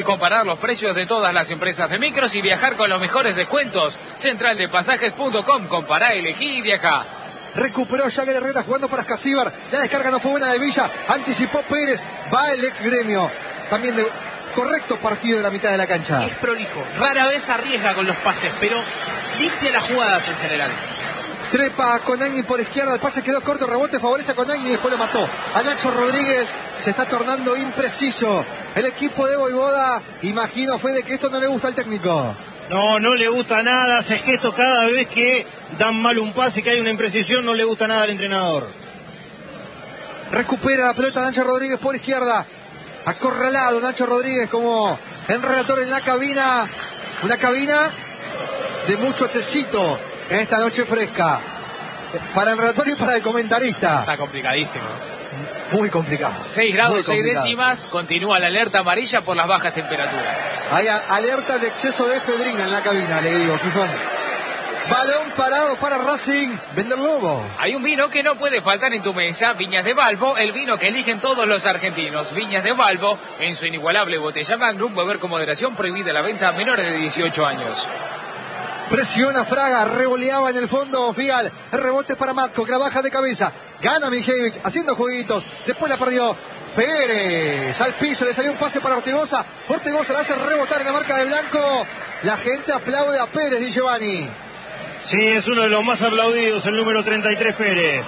Comparar los precios de todas las empresas de micros y viajar con los mejores descuentos. Centraldepasajes.com. Compará, elegí y viajá. Recuperó Jagger Herrera jugando para Escasíbar. La descarga no fue buena de Villa. Anticipó Pérez. Va el ex Gremio. También de correcto partido de la mitad de la cancha. Es prolijo. Rara vez arriesga con los pases, pero limpia las jugadas en general. Trepa a Conagni por izquierda, el pase quedó corto, rebote, favorece a Conagni y después lo mató. A Nacho Rodríguez se está tornando impreciso. El equipo de Voivoda, imagino, fue de que esto no le gusta al técnico. No le gusta nada, hace gesto cada vez que dan mal un pase, que hay una imprecisión, no le gusta nada al entrenador. Recupera la pelota Nacho Rodríguez por izquierda. Acorralado Nacho Rodríguez como el relator en la cabina. Una cabina de mucho tecito en esta noche fresca. Para el relator y para el comentarista. Está complicadísimo. Muy complicado. 6 grados 6 décimas. Continúa la alerta amarilla por las bajas temperaturas. Hay alerta de exceso de efedrina en la cabina, le digo, Quijón. Balón parado para Racing. Vender Lobo. Hay un vino que no puede faltar en tu mesa. Viñas de Balbo, el vino que eligen todos los argentinos. Viñas de Balbo, en su inigualable botella Magnum. Beber con moderación, prohibida la venta a menores de 18 años. Presiona Fraga, revoleaba en el fondo Figal. El rebote para Matko, que la baja de cabeza. Gana Miljevic, haciendo jueguitos. Después la perdió Pérez. Al piso, le salió un pase para Ortigosa. Ortigosa la hace rebotar en la marca de Blanco. La gente aplaude a Pérez, Di Giovanni. Sí, es uno de los más aplaudidos, el número 33 Pérez.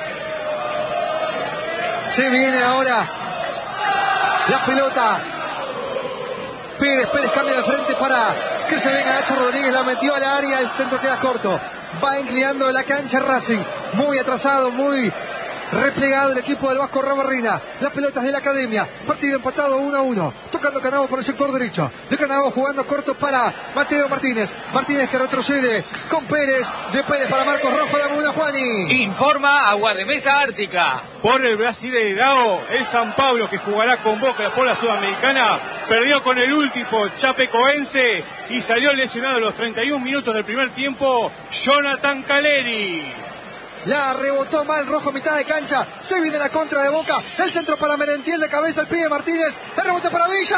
Se viene ahora la pelota. Pérez cambia de frente para que se venga Nacho Rodríguez, la metió al área, el centro queda corto. Va inclinando la cancha Racing, muy atrasado, muy replegado el equipo del Vasco Rabarrina. Las pelotas de la Academia, partido empatado 1-1. Tocando Canavo por el sector derecho. De Canavo jugando corto para Mateo Martínez. Martínez que retrocede con Pérez. De Pérez para Marcos Rojo, dame una Juani. Informa Agua de Mesa Ártica. Por el brasileirao, el San Pablo que jugará con Boca por la Sudamericana, perdió con el último chapecoense y salió lesionado a los 31 minutos del primer tiempo Jonathan Caleri. La rebotó mal Rojo, mitad de cancha. Se viene la contra de Boca. El centro para Merentiel, de cabeza el pibe Martínez. El rebote para Villa.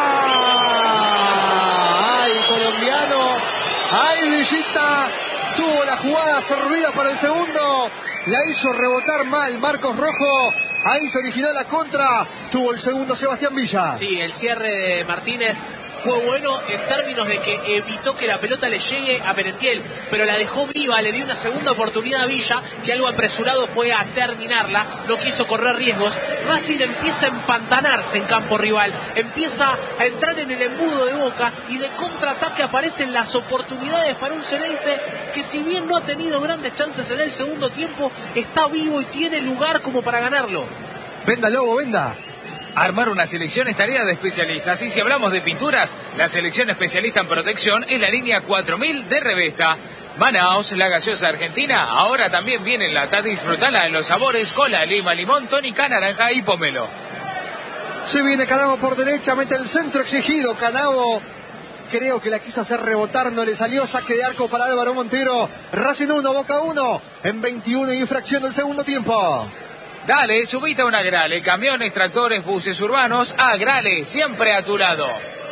¡Ay, colombiano! ¡Ay, Villita! Tuvo la jugada servida para el segundo. La hizo rebotar mal Marcos Rojo. Ahí se originó la contra. Tuvo el segundo Sebastián Villa. Sí, el cierre de Martínez fue bueno en términos de que evitó que la pelota le llegue a Merentiel, pero la dejó viva, le dio una segunda oportunidad a Villa, que algo apresurado fue a terminarla, no quiso correr riesgos. Racing empieza a empantanarse en campo rival, empieza a entrar en el embudo de Boca y de contraataque aparecen las oportunidades para un Xeneize que, si bien no ha tenido grandes chances en el segundo tiempo, está vivo y tiene lugar como para ganarlo. Venda Lobo, venda. Armar una selección es tarea de especialistas. Y si hablamos de pinturas, la selección especialista en protección es la línea 4000 de Revesta. Manaos, la gaseosa argentina, ahora también viene en lata. Disfrutala en los sabores cola, lima, limón, tónica, naranja y pomelo. Se viene Canavo por derecha, mete el centro exigido. Canavo, creo que la quiso hacer rebotar, no le salió. Saque de arco para Álvaro Montero. Racing 1, Boca 1, en 21 y fracción del segundo tiempo. Dale, subite a una Grale, camiones, tractores, buses urbanos, a Grale, siempre a tu lado.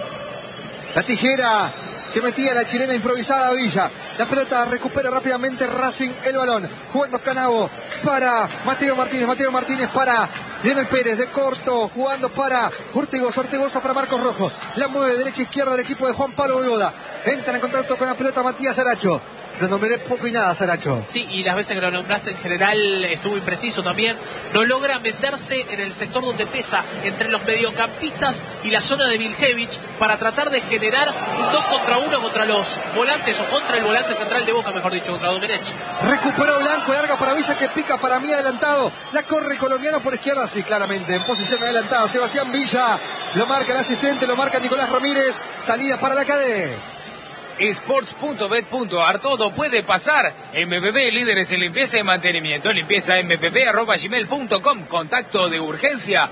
La tijera que metía la chilena improvisada a Villa. La pelota recupera rápidamente Racing el balón. Jugando Canavo para Mateo Martínez para Lionel Pérez de corto. Jugando para Ortigosa para Marcos Rojo. La mueve derecha izquierda del equipo de Juan Pablo Voivoda. Entra en contacto con la pelota Matías Aracho. Lo nombré poco y nada, Saracho. Sí, y las veces que lo nombraste en general estuvo impreciso también. No logra meterse en el sector donde pesa, entre los mediocampistas y la zona de Miljevic, para tratar de generar un 2 contra 1 contra los volantes, o contra el volante central de Boca, mejor dicho, contra Domenech. Recuperó Blanco, larga para Villa, que pica para mí adelantado. La corre el colombiano por izquierda, sí, claramente, en posición adelantada. Sebastián Villa, lo marca el asistente, lo marca Nicolás Ramírez. Salida para la cadena. Sports.bet.ar, todo puede pasar. MPP, líderes en limpieza y mantenimiento. Limpieza mpp@gmail.com. Contacto de urgencia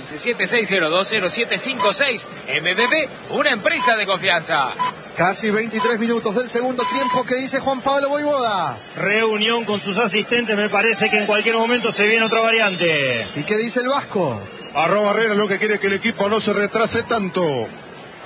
1176020756. MPP, una empresa de confianza. Casi 23 minutos del segundo tiempo. ¿Qué dice Juan Pablo Voivoda? Reunión con sus asistentes, me parece que en cualquier momento se viene otra variante. ¿Y qué dice el Vasco? Arroba Herrera lo que quiere que el equipo no se retrase tanto.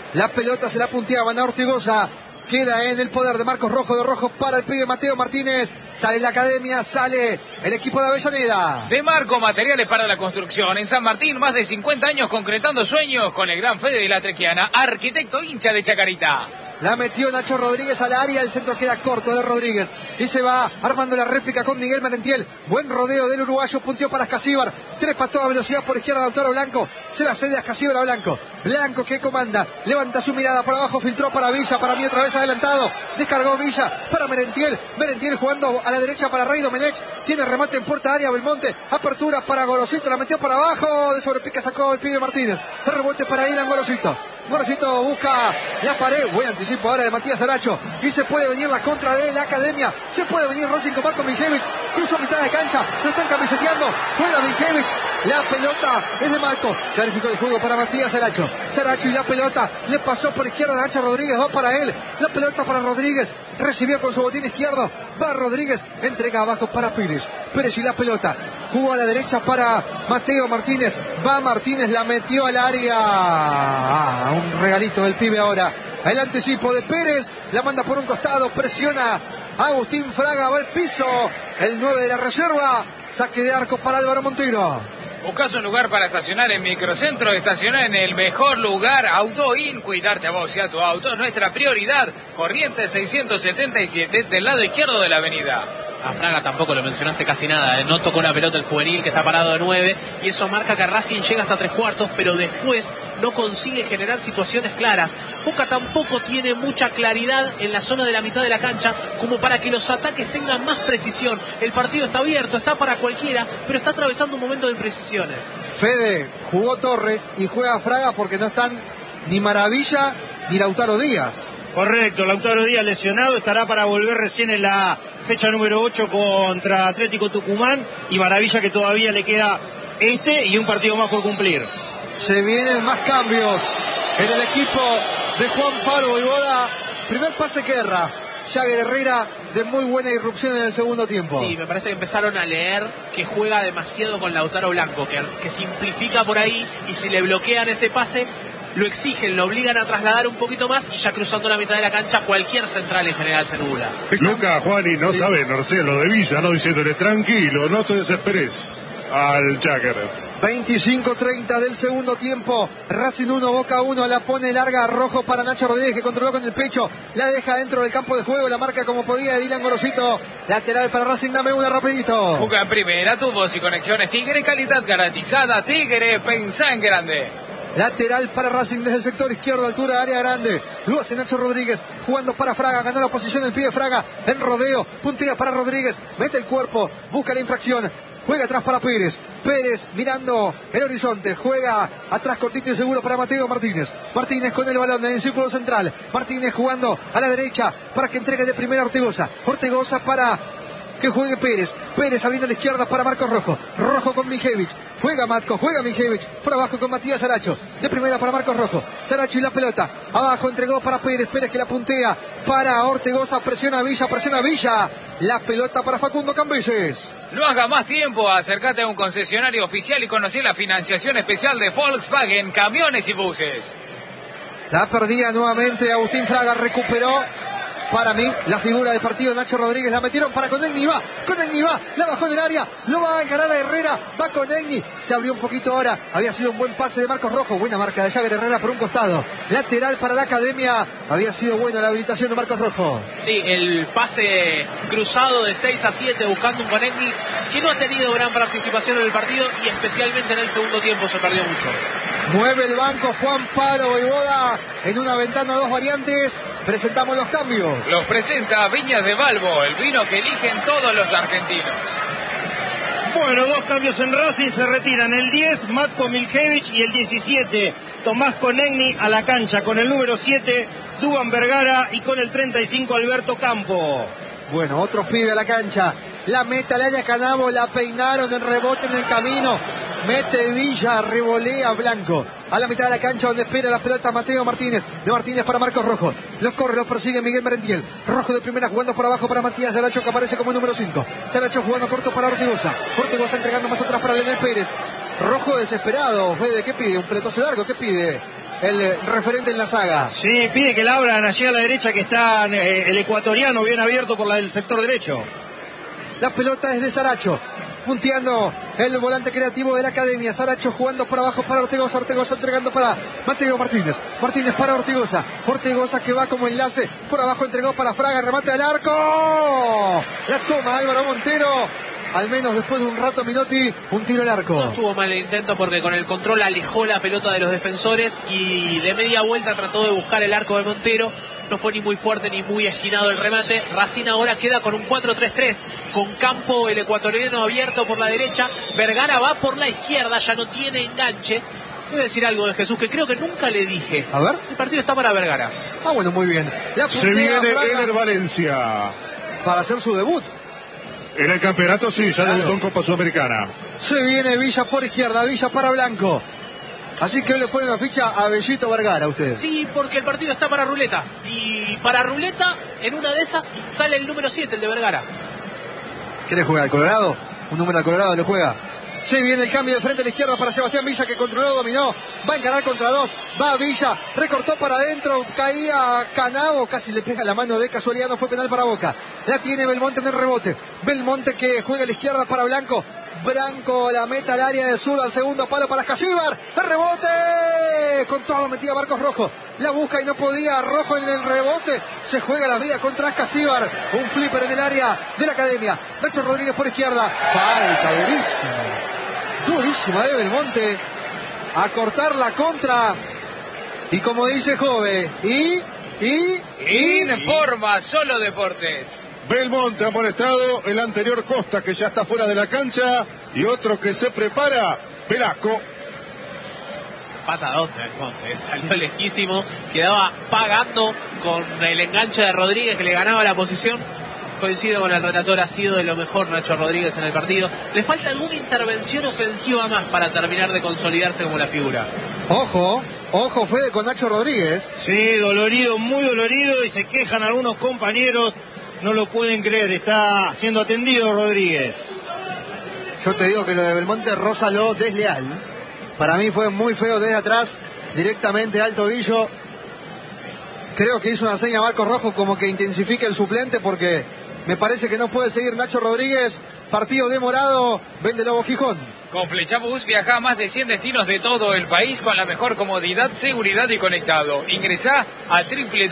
La pelota se la punteaban a Ortigosa. Queda en el poder de Marcos Rojo, de Rojo para el pibe Mateo Martínez. Sale la academia, sale el equipo de Avellaneda. De Marco, materiales para la construcción. En San Martín, más de 50 años concretando sueños con el gran Fede de la Trequiana, arquitecto hincha de Chacarita. La metió Nacho Rodríguez al área, el centro queda corto de Rodríguez. Y se va armando la réplica con Miguel Merentiel. Buen rodeo del uruguayo, punteó para Ascasíbar. Trepa a toda velocidad por izquierda Lautaro Blanco. Se la cede a Ascasíbar a Blanco. Blanco que comanda, levanta su mirada por abajo, filtró para Villa, para mí otra vez adelantado. Descargó Villa para Merentiel. Merentiel jugando a la derecha para Rey Domenech. Tiene remate en puerta área Belmonte. Apertura para Gorosito, la metió para abajo. De sobrepica sacó el pibe Martínez. El rebote para Ilan Gorosito. Gorosito busca la pared. Buen anticipo ahora de Matías Aracho. Y se puede venir la contra de la academia. Se puede venir Racing con Marco Miljevich. Cruzó mitad de cancha. Lo están camiseteando. Juega Miljevich. La pelota es de Marco. Clarificó el juego para Matías Aracho. Saracho y la pelota le pasó por izquierda a Nacho Rodríguez. Va para él. La pelota para Rodríguez. Recibió con su botín izquierdo. Va Rodríguez. Entrega abajo para Pérez. Pérez y la pelota. Jugó a la derecha para Mateo Martínez. Va Martínez. La metió al área. Un regalito del pibe ahora. El anticipo de Pérez. La manda por un costado. Presiona Agustín Fraga. Va al piso. El 9 de la reserva. Saque de arco para Álvaro Montero. ¿Buscas un lugar para estacionar en Microcentro? Estacionar en el mejor lugar, AutoIn. Cuidarte a vos y a tu auto es nuestra prioridad. Corrientes 677 del lado izquierdo de la avenida. A Fraga tampoco lo mencionaste casi nada, no tocó la pelota el juvenil que está parado de 9 y eso marca que Racing llega hasta 3/4, pero después no consigue generar situaciones claras. Boca tampoco tiene mucha claridad en la zona de la mitad de la cancha como para que los ataques tengan más precisión. El partido está abierto, está para cualquiera, pero está atravesando un momento de imprecisiones. Fede, jugó Torres y juega Fraga porque no están ni Maravilla ni Lautaro Díaz. Correcto, Lautaro Díaz lesionado, estará para volver recién en la fecha número 8 contra Atlético Tucumán, y Maravilla que todavía le queda y un partido más por cumplir. Se vienen más cambios en el equipo de Juan Pablo Voivoda. Primer pase que erra Jagger Herrera, de muy buena irrupción en el segundo tiempo. Sí, me parece que empezaron a leer que juega demasiado con Lautaro Blanco, que simplifica por ahí, y si le bloquean ese pase lo exigen, lo obligan a trasladar un poquito más, y ya cruzando la mitad de la cancha cualquier central en general se nubla. Luca, Juani, no sabe, Narcés, lo de Villa, no diciéndole tranquilo, no te desesperes al Jagger. 25-30 del segundo tiempo. Racing 1, Boca 1. La pone larga, Rojo para Nacho Rodríguez, que controló con el pecho. La deja dentro del campo de juego. La marca como podía Dylan Gorosito. Lateral para Racing. Dame una rapidito. Juega en primera, tubos y conexiones Tigre. Calidad garantizada. Tigre, pensá en grande. Lateral para Racing desde el sector izquierdo, altura área grande. Lo hace Nacho Rodríguez, jugando para Fraga. Ganó la posición el pie Fraga en rodeo. Puntea para Rodríguez. Mete el cuerpo. Busca la infracción. Juega atrás para Pérez. Pérez mirando el horizonte. Juega atrás cortito y seguro para Mateo Martínez. Martínez con el balón en el círculo central. Martínez jugando a la derecha para que entregue de primera a Ortigosa. Ortigosa para que juegue Pérez. Pérez abriendo a la izquierda para Marcos Rojo. Rojo con Miljevich. Juega Matko, juega Miljevich. Por abajo con Matías Saracho. De primera para Marcos Rojo. Saracho y la pelota. Abajo entregó para Pérez. Pérez que la puntea para Ortigosa. Presiona Villa. La pelota para Facundo Cambises. No haga más tiempo, acércate a un concesionario oficial y conocí la financiación especial de Volkswagen, camiones y buses. La perdía nuevamente Agustín Fraga, recuperó para mí la figura del partido Nacho Rodríguez. La metieron para Conegni, va, la bajó del área, lo va a encarar a Herrera, va Conegni, se abrió un poquito ahora, había sido un buen pase de Marcos Rojo, buena marca de Jagger Herrera por un costado, lateral para la academia, había sido buena la habilitación de Marcos Rojo. Sí, el pase cruzado de 6-7 buscando un Conegni que no ha tenido gran participación en el partido y especialmente en el segundo tiempo se perdió mucho. Mueve el banco Juan Pablo Voivoda en una ventana, dos variantes. Presentamos los cambios. Los presenta Viñas de Balbo, el vino que eligen todos los argentinos. Bueno, dos cambios en Racing, se retiran el 10, Matko Miljevich, y el 17, Tomás Conegni a la cancha con el número 7, Duván Vergara, y con el 35, Alberto Campo. Bueno, otro pibe a la cancha. La meta al área Canabo, la peinaron en rebote en el camino. Mete Villa, revolea Blanco. A la mitad de la cancha donde espera la pelota Mateo Martínez. De Martínez para Marcos Rojo. Los corre, los persigue Miguel Merentiel. Rojo de primera jugando por abajo para Matías Saracho, que aparece como el número 5. Saracho jugando corto para Ortigosa. Ortigosa entregando más atrás para Leonel Pérez. Rojo desesperado. Fede, ¿qué pide? ¿Un peletazo largo? ¿Qué pide? el referente en la saga. Sí, pide que la abran allí a la derecha, que está el ecuatoriano bien abierto por el sector derecho. La pelota es de Saracho, punteando el volante creativo de la academia. Saracho jugando para abajo para Ortigosa. Ortigosa entregando para Mateo Martínez. Martínez para Ortigosa. Ortigosa que va como enlace. Por abajo entregó para Fraga. Remate al arco. La toma Álvaro Montero. Al menos después de un rato Minotti, un tiro al arco. No estuvo mal el intento porque con el control alejó la pelota de los defensores y de media vuelta trató de buscar el arco de Montero. No fue ni muy fuerte ni muy esquinado el remate. Racing ahora queda con un 4-3-3, con Campo, el ecuatoriano, abierto por la derecha. Vergara va por la izquierda, ya no tiene enganche. Voy a decir algo de Jesús que creo que nunca le dije. A ver. El partido está para Vergara. Ah, bueno, muy bien. Se viene Ener Valencia. Para hacer su debut. En el campeonato, sí, ya debutó en Copa Sudamericana. Se viene Villa por izquierda, Villa para Blanco. Así que le ponen la ficha a Bellito Vergara a usted. Sí, porque el partido está para Ruleta. Y para Ruleta, en una de esas, sale el número 7, el de Vergara. ¿Quiere jugar al Colorado? Un número al Colorado le juega. Se viene el cambio de frente a la izquierda para Sebastián Villa, que controló, dominó. Va a encarar contra dos. Va Villa, recortó para adentro. Caía Canavo, casi le pega la mano de casualidad. No fue penal para Boca. La tiene Belmonte en el rebote. Belmonte que juega a la izquierda para Blanco. Branco la meta al área de sur, al segundo palo para Casíbar. El rebote. Con todo metía Marcos Rojo. La busca y no podía. Rojo en el rebote. Se juega la vida contra Casíbar. Un flipper en el área de la academia. Nacho Rodríguez por izquierda. Falta durísima de Belmonte. A cortar la contra. Y como dice Jove. Informa Solo Deportes. Belmonte amonestado, el anterior Costa, que ya está fuera de la cancha, y otro que se prepara, Velasco. Patadón de Belmonte, salió lejísimo, quedaba pagando con el enganche de Rodríguez que le ganaba la posición. Coincido con el relator, ha sido de lo mejor Nacho Rodríguez en el partido. Le falta alguna intervención ofensiva más para terminar de consolidarse como la figura. Ojo, Fede, con Nacho Rodríguez. Sí, dolorido, muy dolorido, y se quejan algunos compañeros. No lo pueden creer, está siendo atendido Rodríguez. Yo te digo que lo de Belmonte roza lo desleal. Para mí fue muy feo desde atrás, directamente al tobillo. Creo que hizo una seña a Marcos Rojo como que intensifique el suplente, porque me parece que no puede seguir Nacho Rodríguez. Partido demorado, vende Lobo Gijón. Con Flechabús viaja a más de 100 destinos de todo el país con la mejor comodidad, seguridad y conectado. Ingresá a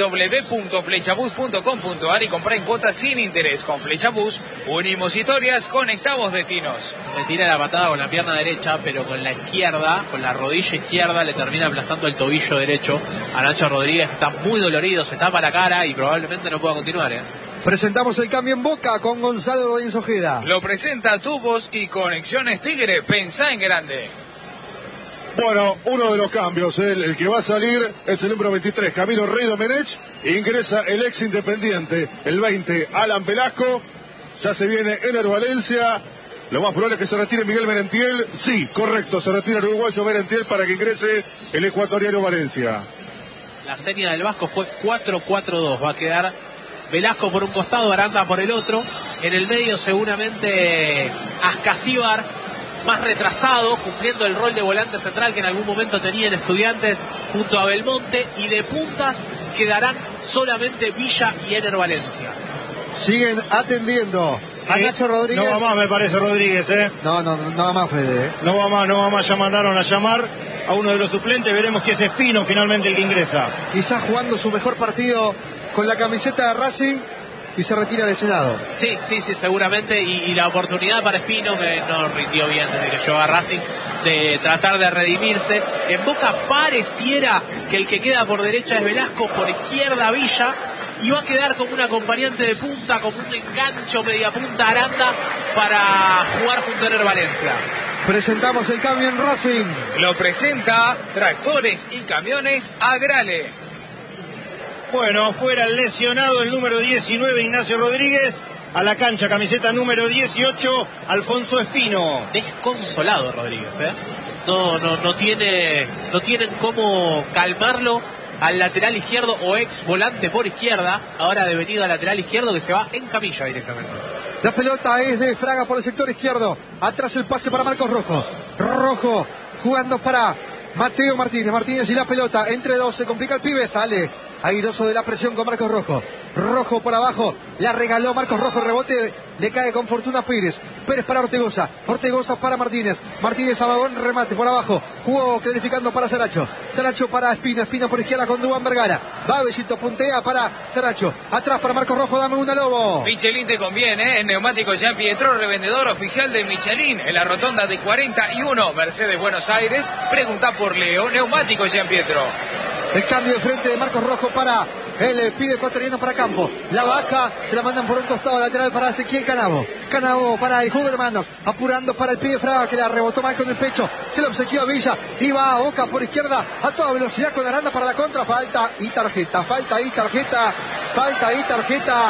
www.flechabus.com.ar y comprá en cuotas sin interés. Con Flechabús unimos historias, conectamos destinos. Le tira la patada con la pierna derecha, pero con la izquierda, con la rodilla izquierda, le termina aplastando el tobillo derecho a Nacho Rodríguez. Está muy dolorido, se tapa la cara y probablemente no pueda continuar, Presentamos el cambio en Boca con Gonzalo Rodríguez Ojeda. Lo presenta Tubos y Conexiones Tigre. Pensá en grande. Bueno, uno de los cambios, el que va a salir es el número 23, Camilo Rey Domenech. Ingresa el ex Independiente, el 20, Alan Velasco. Ya se viene Ener Valencia. Lo más probable es que se retire Miguel Merentiel. Sí, correcto, se retira el uruguayo Merentiel para que ingrese el ecuatoriano Valencia. La seña del Vasco fue 4-4-2. Va a quedar Velasco por un costado, Aranda por el otro. En el medio seguramente Ascasíbar, más retrasado, cumpliendo el rol de volante central que en algún momento tenía en Estudiantes junto a Belmonte. Y de puntas quedarán solamente Villa y Ener Valencia. Siguen atendiendo a Nacho Rodríguez. No va más, me parece, Rodríguez, No va más, Fede. No va más, ya mandaron a llamar a uno de los suplentes. Veremos si es Espino finalmente el que ingresa. Quizás jugando su mejor partido con la camiseta de Racing y se retira lesionado. Sí, seguramente. Y la oportunidad para Espino, que no rindió bien desde que llegó a Racing, de tratar de redimirse. En Boca pareciera que el que queda por derecha es Velasco, por izquierda Villa, y va a quedar como un acompañante de punta, como un engancho media punta Aranda para jugar junto a Ener Valencia. Presentamos el cambio en Racing. Lo presenta Tractores y Camiones Agrale. Bueno, fuera el lesionado, el número 19, Ignacio Rodríguez. A la cancha, camiseta número 18, Alfonso Espino. Desconsolado Rodríguez, No tienen cómo calmarlo al lateral izquierdo o ex volante por izquierda, ahora devenido a lateral izquierdo, que se va en camilla directamente. La pelota es de Fraga por el sector izquierdo. Atrás el pase para Marcos Rojo. Rojo jugando para Mateo Martínez. Martínez y la pelota. Entre dos. Se complica el pibe. Sale airoso de la presión con Marcos Rojo. Rojo por abajo. La regaló Marcos Rojo. Rebote. Le cae con fortuna Pérez. Pérez para Ortegoza. Ortegoza para Martínez. Martínez amagón. Remate por abajo. Jugó clarificando para Saracho. Saracho para Espino. Espino por izquierda con Duván Vergara. Va Bellito. Puntea para Saracho. Atrás para Marcos Rojo. Dame una, Lobo. Michelin te conviene, en Neumáticos Jean Pietro, revendedor oficial de Michelin, en la rotonda de 41, Mercedes, Buenos Aires. Pregunta por Leo, Neumáticos Jean Pietro. El cambio de frente de Marcos Rojo para el pibe ecuatoriano para Campo. La baja, se la mandan por un costado lateral para Ezequiel Canavo. Canavo para el juego de manos, apurando para el pibe Fraga, que la rebotó mal con el pecho. Se lo obsequió a Villa y va a Boca por izquierda a toda velocidad con Aranda para la contra. Falta y tarjeta, falta y tarjeta, falta y tarjeta.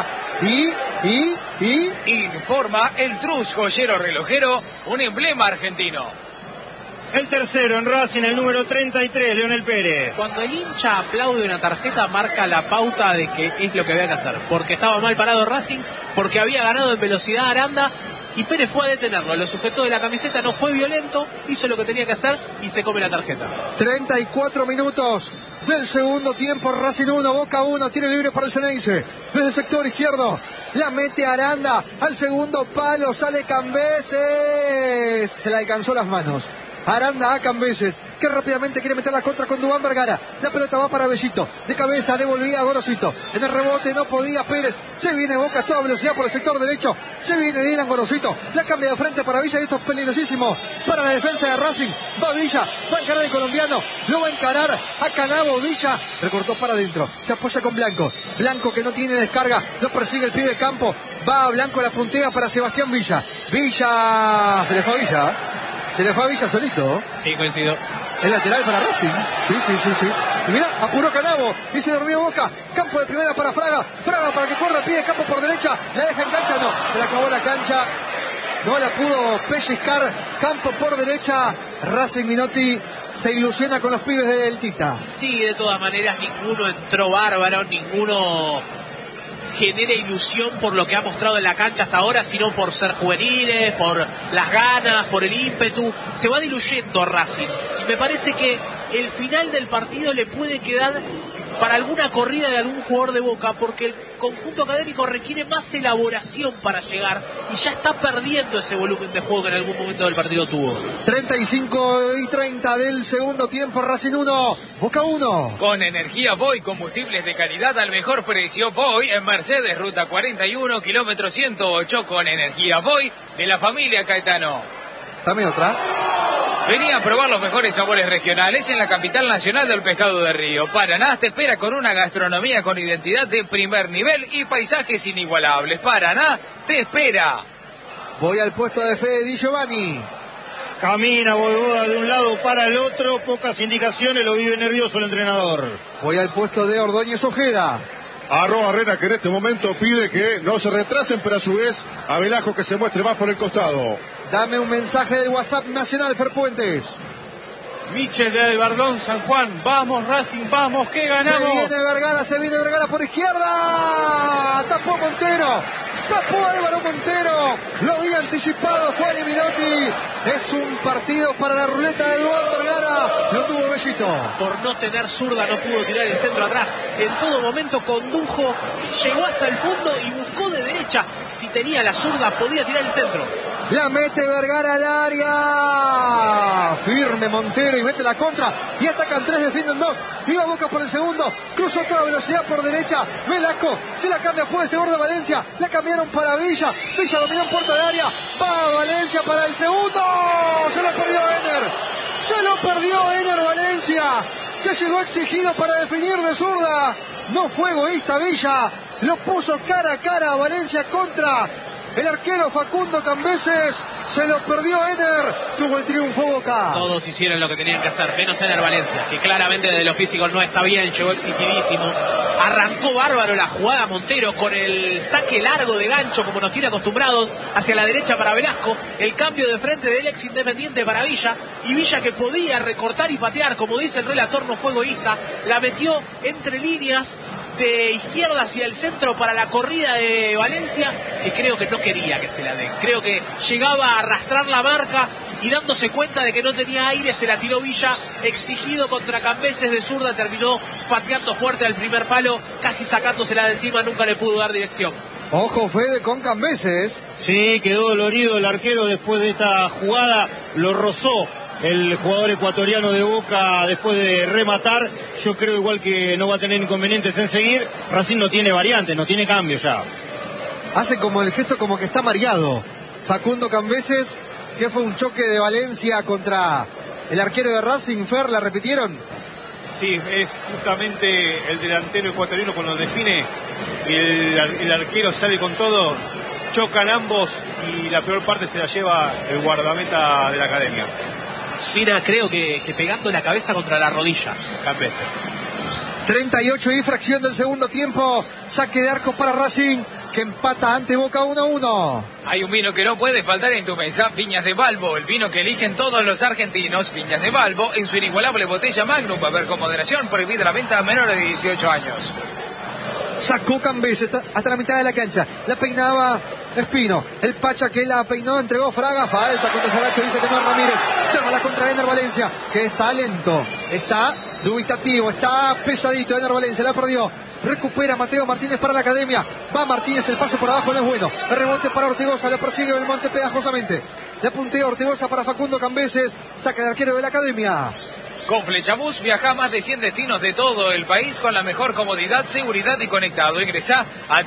Informa el Trus Joyero Relojero, un emblema argentino. El tercero en Racing, el número 33, Leonel Pérez. Cuando el hincha aplaude una tarjeta, marca la pauta de que es lo que había que hacer. Porque estaba mal parado Racing, porque había ganado en velocidad Aranda, y Pérez fue a detenerlo. Lo sujetó de la camiseta, no fue violento, hizo lo que tenía que hacer y se come la tarjeta. 34 minutos del segundo tiempo. Racing 1, Boca 1. Tiene libre para el Ceneice. Desde el sector izquierdo. La mete Aranda al segundo palo. Sale Cambeses. Se le alcanzó las manos. Aranda a Cambeses, que rápidamente quiere meter la contra con Duván Vergara. La pelota va para Bellito. De cabeza devolvía a Gorosito. En el rebote no podía Pérez. Se viene Boca a toda velocidad por el sector derecho. Se viene Dylan Gorosito. La cambia de frente para Villa y esto es peligrosísimo para la defensa de Racing. Va Villa, va a encarar el colombiano. Lo va a encarar a Canavo. Villa recortó para adentro. Se apoya con Blanco. Blanco que no tiene descarga. Lo persigue el pibe Campo. Va Blanco, la puntea para Sebastián Villa. Villa. Se le fue a Villa. Se le fue a Villa solito. Sí, coincido. El lateral para Racing. Sí. Y mira, apuró Canavo. Y se dormió Boca. Campo de primera para Fraga. Fraga para que corra, pide Campo por derecha. La deja en cancha. No, se le acabó la cancha. No la pudo pellizcar. Campo por derecha. Racing Minotti se ilusiona con los pibes del Tita. Sí, de todas maneras, ninguno entró bárbaro. Ninguno genera ilusión por lo que ha mostrado en la cancha hasta ahora, sino por ser juveniles, por las ganas, por el ímpetu. Se va diluyendo Racing y me parece que el final del partido le puede quedar para alguna corrida de algún jugador de Boca, porque el conjunto académico requiere más elaboración para llegar y ya está perdiendo ese volumen de juego que en algún momento del partido tuvo. 35:30 del segundo tiempo. Racing 1, Boca 1. Con energía Voy, combustibles de calidad al mejor precio. Voy en Mercedes, ruta 41, kilómetro 108, con energía Voy de la familia Caetano. Dame otra. Vení a probar los mejores sabores regionales en la capital nacional del pescado de río. Paraná te espera con una gastronomía con identidad de primer nivel y paisajes inigualables. Paraná te espera. Voy al puesto de Fede Di Giovanni. Camina Voivoda de un lado para el otro, pocas indicaciones, lo vive nervioso el entrenador. Voy al puesto de Ordóñez Ojeda. Arroba Arena, que en este momento pide que no se retrasen, pero a su vez a Velasco que se muestre más por el costado. Dame un mensaje del WhatsApp nacional, Fer Puentes. Michel del Bardón, San Juan. Vamos Racing, vamos, que ganamos. Se viene Vergara por izquierda. Tapó Montero. Tapó Álvaro Montero. Lo había anticipado Juan y Minotti. Es un partido para la ruleta de Duván Vergara. Lo tuvo Bellito. Por no tener zurda no pudo tirar el centro atrás. En todo momento condujo, llegó hasta el fondo y buscó de derecha. Si tenía la zurda podía tirar el centro. La mete Vergara al área. Firme Montero y mete la contra. Y atacan 3, defienden 2. Iba Boca por el segundo. Cruzó toda velocidad por derecha. Velasco se la cambia, puede ser de Valencia. La cambiaron para Villa. Villa dominó en puerta de área. Va Valencia para el segundo. Se lo perdió Ener. Se lo perdió Ener Valencia, que llegó exigido para definir de zurda. No fue egoísta Villa. Lo puso cara a cara a Valencia contra el arquero Facundo Cambeses. Se lo perdió Ener. Tuvo el triunfo Boca. Todos hicieron lo que tenían que hacer, menos Ener Valencia, que claramente desde lo físico no está bien, llegó exigidísimo. Arrancó bárbaro la jugada Montero con el saque largo de gancho, como nos tiene acostumbrados, hacia la derecha para Velasco. El cambio de frente del ex Independiente para Villa. Y Villa, que podía recortar y patear, como dice el relator, no fue egoísta. La metió entre líneas de izquierda hacia el centro para la corrida de Valencia, que creo que no quería que se la den. Creo que llegaba a arrastrar la marca y dándose cuenta de que no tenía aire se la tiró Villa, exigido contra Cambeses de zurda, terminó pateando fuerte al primer palo, casi sacándosela de encima, nunca le pudo dar dirección. Ojo, Fede, con Cambeses. Sí, quedó dolorido el arquero después de esta jugada, lo rozó el jugador ecuatoriano de Boca después de rematar. Yo creo igual que no va a tener inconvenientes en seguir. Racing no tiene variantes, no tiene cambio ya. Hace como el gesto como que está mareado Facundo Cambeses, que fue un choque de Valencia contra el arquero de Racing. Fer, ¿la repitieron? Sí, es justamente el delantero ecuatoriano cuando define y el arquero sale con todo, chocan ambos y la peor parte se la lleva el guardameta de la academia. Sina, creo que pegando la cabeza contra la rodilla, Cambeses. 38 y fracción del segundo tiempo. Saque de arco para Racing, que empata ante Boca 1-1. Hay un vino que no puede faltar en tu mesa, Viñas de Balbo, el vino que eligen todos los argentinos. Viñas de Balbo, en su inigualable botella Magnum, beber con moderación, prohibida la venta a menores de 18 años. Sacó Cambeses hasta la mitad de la cancha, la peinaba Espino, el Pacha que la peinó, entregó Fraga, falta contra Saracho, dice que no Ramírez, se arma la contra de Ener Valencia, que está lento, está dubitativo, está pesadito. Ener Valencia la perdió, recupera Mateo Martínez para la academia, va Martínez, el pase por abajo no es bueno, el rebote para Ortigosa, lo persigue Belmonte pegajosamente, le puntea Ortigosa para Facundo Cambeses, saca el arquero de la academia. Con Flechabús viaja a más de 100 destinos de todo el país con la mejor comodidad, seguridad y conectado. Ingresá a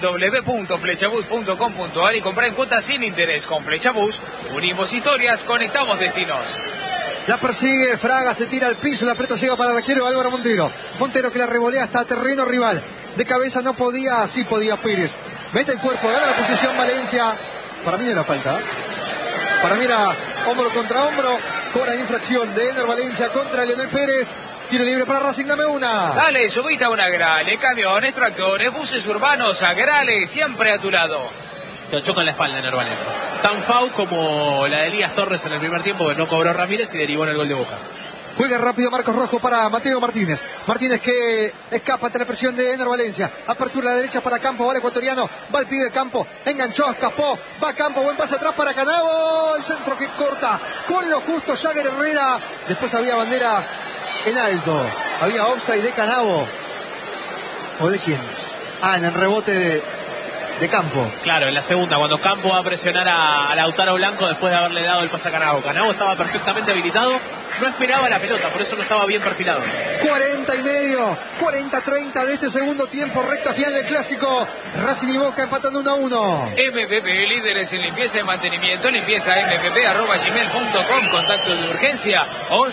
www.flechabús.com.ar y comprá en cuotas sin interés. Con Flechabús unimos historias, conectamos destinos. La persigue Fraga, se tira al piso, la apreta llega para el arquero Álvaro Montero. Montero que la revolea hasta terreno rival. De cabeza no podía, sí podía Pérez. Mete el cuerpo, gana la posición Valencia. Para mí no era falta. Para mí era hombro contra hombro. Cobra infracción de Ener Valencia contra Leonel Pérez. Tiro libre para Racing, dame una. Dale, subite a una Grale, camiones, tractores, buses urbanos, a Grale, siempre a tu lado. Lo choca en la espalda Ener Valencia. Tan foul como la de Elías Torres en el primer tiempo, que no cobró Ramírez y derivó en el gol de Boca. Juega rápido Marcos Rojo para Mateo Martínez. Martínez que escapa ante la presión de Ener Valencia. Apertura a la derecha para Campo, va el ecuatoriano. Va el pibe de Campo, enganchó, escapó. Va Campo, buen pase atrás para Canavo. El centro que corta con lo justo Jagger Herrera. Después había bandera en alto. Había offside de Canavo. ¿O de quién? En el rebote de Campo. Claro, en la segunda, cuando Campo va a presionar a Lautaro Blanco después de haberle dado el pase a Canavo. Canavo estaba perfectamente habilitado. No esperaba la pelota, por eso no estaba bien perfilado. 40 y medio, 40-30 de este segundo tiempo, recta final del clásico. Racing y Boca empatando 1-1. MPP, líderes en limpieza y mantenimiento, limpieza@mpp.com, contacto de urgencia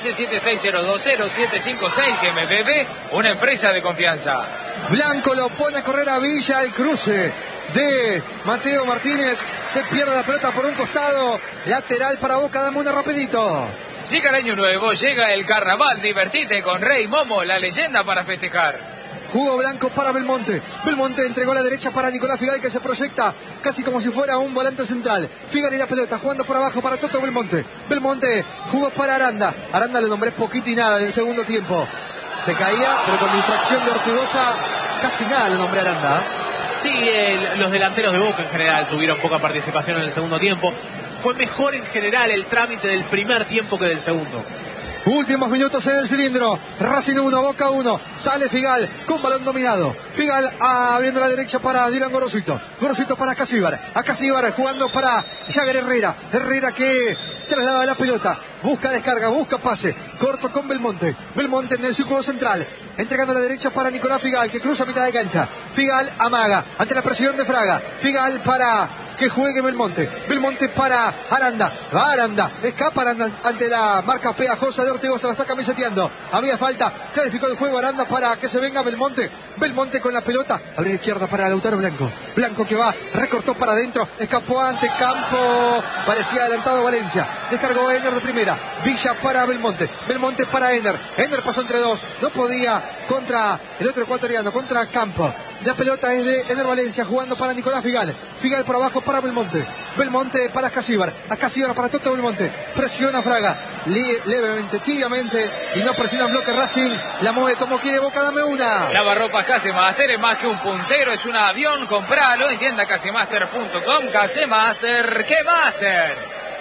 11-7602-0756. MPP, una empresa de confianza. Blanco lo pone a correr a Villa, el cruce de Mateo Martínez, se pierde la pelota por un costado, lateral para Boca, dame una rapidito. Llega el año nuevo, llega el carnaval, divertite con Rey Momo, la leyenda para festejar. Jugo blanco para Belmonte. Belmonte entregó a la derecha para Nicolás Figal, que se proyecta casi como si fuera un volante central. Figal y la pelota jugando por abajo para Toto Belmonte. Belmonte jugó para Aranda. Aranda le nombré poquito y nada en el segundo tiempo. Se caía, pero con la infracción de Ortigosa casi nada le nombré a Aranda. Sí, los delanteros de Boca en general tuvieron poca participación en el segundo tiempo. Fue mejor en general el trámite del primer tiempo que del segundo. Últimos minutos en el cilindro. Racing 1, Boca 1. Sale Figal con balón dominado. Figal abriendo la derecha para Dylan Gorosito. Gorosito para Acasíbar. Acasíbar jugando para Jagger Herrera. Herrera que traslada la pelota. Busca descarga, busca pase. Corto con Belmonte. Belmonte en el círculo central. Entregando a la derecha para Nicolás Figal, que cruza mitad de cancha. Figal amaga ante la presión de Fraga. Figal para que juegue Belmonte. Belmonte para Aranda. Va Aranda. Escapa Aranda ante la marca pegajosa de Ortega. Se la está camiseteando. Había falta. Clarificó el juego Aranda para que se venga Belmonte. Belmonte con la pelota. Abre izquierda para Lautaro Blanco. Blanco que va. Recortó para adentro. Escapó ante Campo. Parecía adelantado Valencia. Descargó Ener de primera. Villa para Belmonte. Belmonte para Ener. Ener pasó entre dos. No podía contra el otro ecuatoriano. Contra Campo. La pelota es de Ener Valencia jugando para Nicolás Figal. Figal por abajo para Belmonte. Belmonte para Acasíbar. Acasíbar para Toto Belmonte. Presiona Fraga. Levemente, tibiamente. Y no presiona el bloque Racing. La mueve como quiere Boca, dame una. Lavarropas Casemaster es más que un puntero, es un avión. Compralo en tienda casemaster.com. Casemaster, ¡qué master!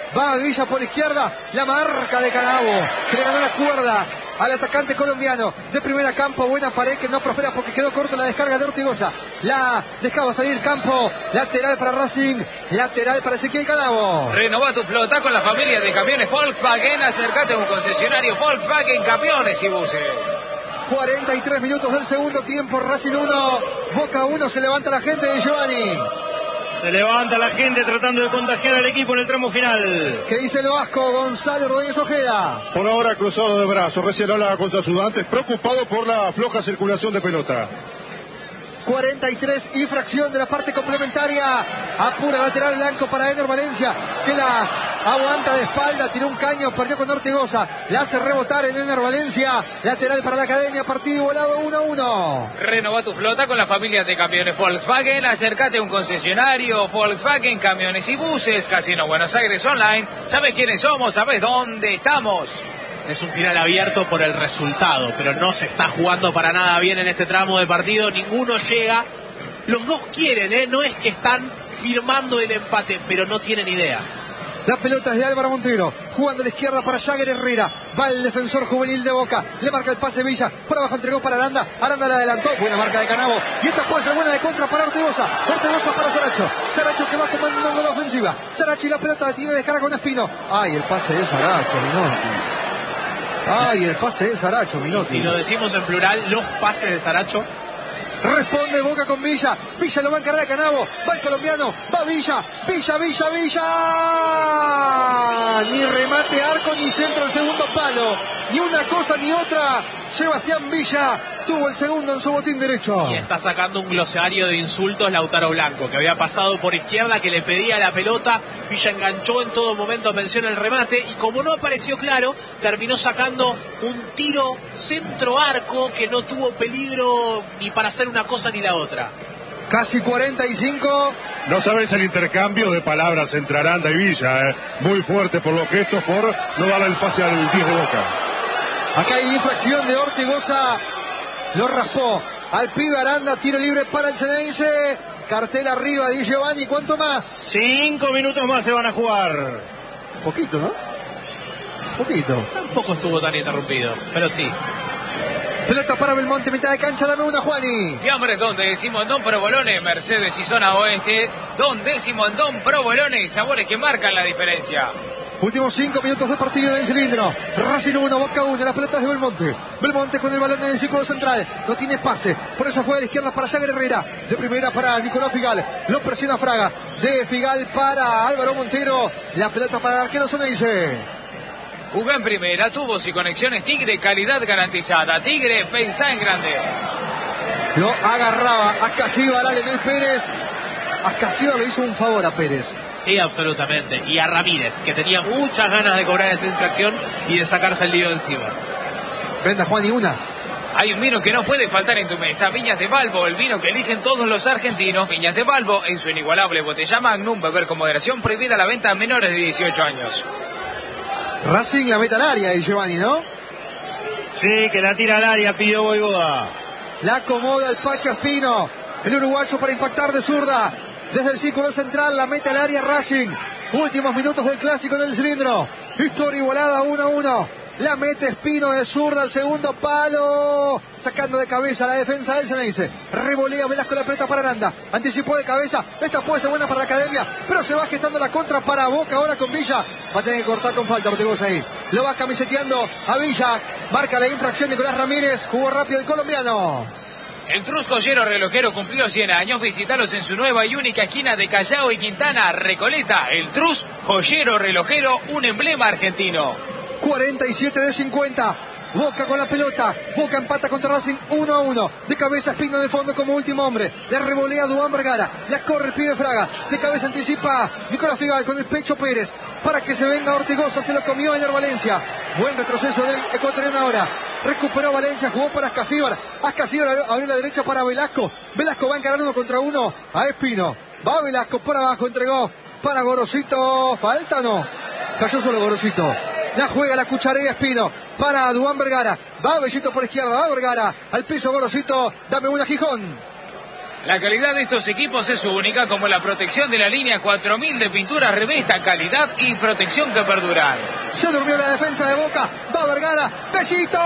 Va Villa por izquierda. La marca de Canavo, que le ganó la cuerda al atacante colombiano. De primera campo, buena pared que no prospera porque quedó corta la descarga de Ortigosa. La dejaba salir campo. Lateral para Racing. Lateral para Ezequiel Canavo. Renová tu flota con la familia de camiones Volkswagen. Acércate a un concesionario Volkswagen, camiones y buses. 43 minutos del segundo tiempo. Racing 1, Boca 1. Se levanta la gente de Giovanni. Se levanta la gente tratando de contagiar al equipo en el tramo final. ¿Qué dice el vasco Gonzalo Rodríguez Ojeda? Por ahora cruzado de brazos, recién hablaba con sus ayudantes, preocupado por la floja circulación de pelota. 43 y fracción de la parte complementaria. Apura lateral blanco para Eder Valencia, que la aguanta de espalda, tiró un caño, perdió con Ortigosa, la hace rebotar en Eder Valencia. Lateral para la Academia, partido igualado 1-1. Renová tu flota con la familia de camiones Volkswagen. Acércate a un concesionario Volkswagen, camiones y buses. Casino Buenos Aires Online. ¿Sabes quiénes somos? ¿Sabes dónde estamos? Es un final abierto por el resultado, pero no se está jugando para nada bien en este tramo de partido. Ninguno llega. Los dos quieren, no es que están firmando el empate, pero no tienen ideas. La pelota es de Álvaro Montero, jugando a la izquierda para Jagger Herrera. Va el defensor juvenil de Boca, le marca el pase Villa, por abajo entregó para Aranda. Aranda le adelantó, buena marca de Canavo. Y esta puede ser buena de contra para Ortigosa. Ortigosa para Saracho. Saracho que va comandando la ofensiva. Saracho y la pelota la tiene de descarga con Espino. Ay, el pase de Saracho, Minotti. Ay, el pase de Saracho, Minotti. Si lo decimos en plural, los pases de Saracho. Responde Boca con Villa. Villa lo va a encargar a Canavo. Va el colombiano. Va Villa. Villa. Ni remate arco ni centro al segundo palo. Ni una cosa ni otra. Sebastián Villa tuvo el segundo en su botín derecho. Y está sacando un glosario de insultos Lautaro Blanco, que había pasado por izquierda, que le pedía la pelota. Villa enganchó en todo momento, menciona el remate. Y como no apareció claro, terminó sacando un tiro centro arco que no tuvo peligro ni para hacer una cosa ni la otra. Casi 45. No sabes el intercambio de palabras entre Aranda y Villa, muy fuerte por los gestos, por no darle el pase al 10 de Boca. Acá hay infracción de Ortigosa. Lo raspó al pibe Aranda. Tiro libre para el Ceneice. Cartel arriba de Giovanni. ¿Cuánto más? 5 minutos más se van a jugar. Poquito, ¿no? Poquito. Tampoco estuvo tan interrumpido, pero sí. Pelota para Belmonte, mitad de cancha, dame una, Juani. Fiambres Don Décimo en Don Provolone, Mercedes y Zona Oeste. Don Décimo en Don Provolone, sabores que marcan la diferencia. Últimos 5 minutos de partido en el cilindro. Racing 1, Boca 1, las pelotas de Belmonte. Belmonte con el balón en el círculo central. No tiene pase, por eso juega a la izquierda para Jagger Herrera. De primera para Nicolás Figal. Lo presiona Fraga. De Figal para Álvaro Montero. La pelota para el arquero Ceneice. Jugó en primera, tubos y conexiones Tigre, calidad garantizada. Tigre, pensá en grande. Lo agarraba a Casíbar, Alemel Pérez. A Casíbar le hizo un favor a Pérez. Sí, absolutamente. Y a Ramírez, que tenía muchas ganas de cobrar esa infracción y de sacarse el lío de encima. Venda, Juan, y una. Hay un vino que no puede faltar en tu mesa. Viñas de Balbo, el vino que eligen todos los argentinos. Viñas de Balbo, en su inigualable botella Magnum. Beber con moderación, prohibida la venta a menores de 18 años. Racing la meta al área, y Giovanni, ¿no? Sí, que la tira al área, pidió Voivoda. La acomoda el Pacha Espino. El uruguayo para impactar de zurda. Desde el círculo central, la meta al área Racing. Últimos minutos del clásico del cilindro. Historia igualada 1-1. La mete Espino de zurda al segundo palo. Sacando de cabeza la defensa del Ceneice. Revolea Velasco la pelota para Aranda. Anticipó de cabeza. Esta puede ser buena para la Academia. Pero se va gestando la contra para Boca ahora con Villa. Va a tener que cortar con falta Ortigosa ahí. Lo va camiseteando a Villa. Marca la infracción de Nicolás Ramírez. Jugó rápido el colombiano. El Trus Joyero Relojero cumplió 100 años. Visítalos en su nueva y única esquina de Callao y Quintana, Recoleta. El Trus Joyero Relojero, un emblema argentino. 47 de 50. Boca con la pelota. Boca empata contra Racing 1-1. De cabeza Espino de fondo como último hombre. Le revolea Duván Vergara. La corre el pibe Fraga. De cabeza anticipa Nicolás Figal con el pecho Pérez. Para que se venga Ortigosa. Se lo comió Eder Valencia. Buen retroceso del ecuatoriano ahora. Recuperó Valencia. Jugó para Ascasíbar. Ascasíbar abrió la derecha para Velasco. Velasco va a encarar 1 contra 1 a Espino. Va Velasco por abajo. Entregó para Gorosito. ¿Falta no? Cayó solo Gorosito. La juega la cucharea Espino para Duván Vergara. Va Bellito por izquierda, va Vergara. Al piso Gorosito, dame una Gijón. La calidad de estos equipos es única, como la protección de la línea 4000 de pinturas Revesta, calidad y protección que perduran. Se durmió la defensa de Boca, va Vergara, Bellito.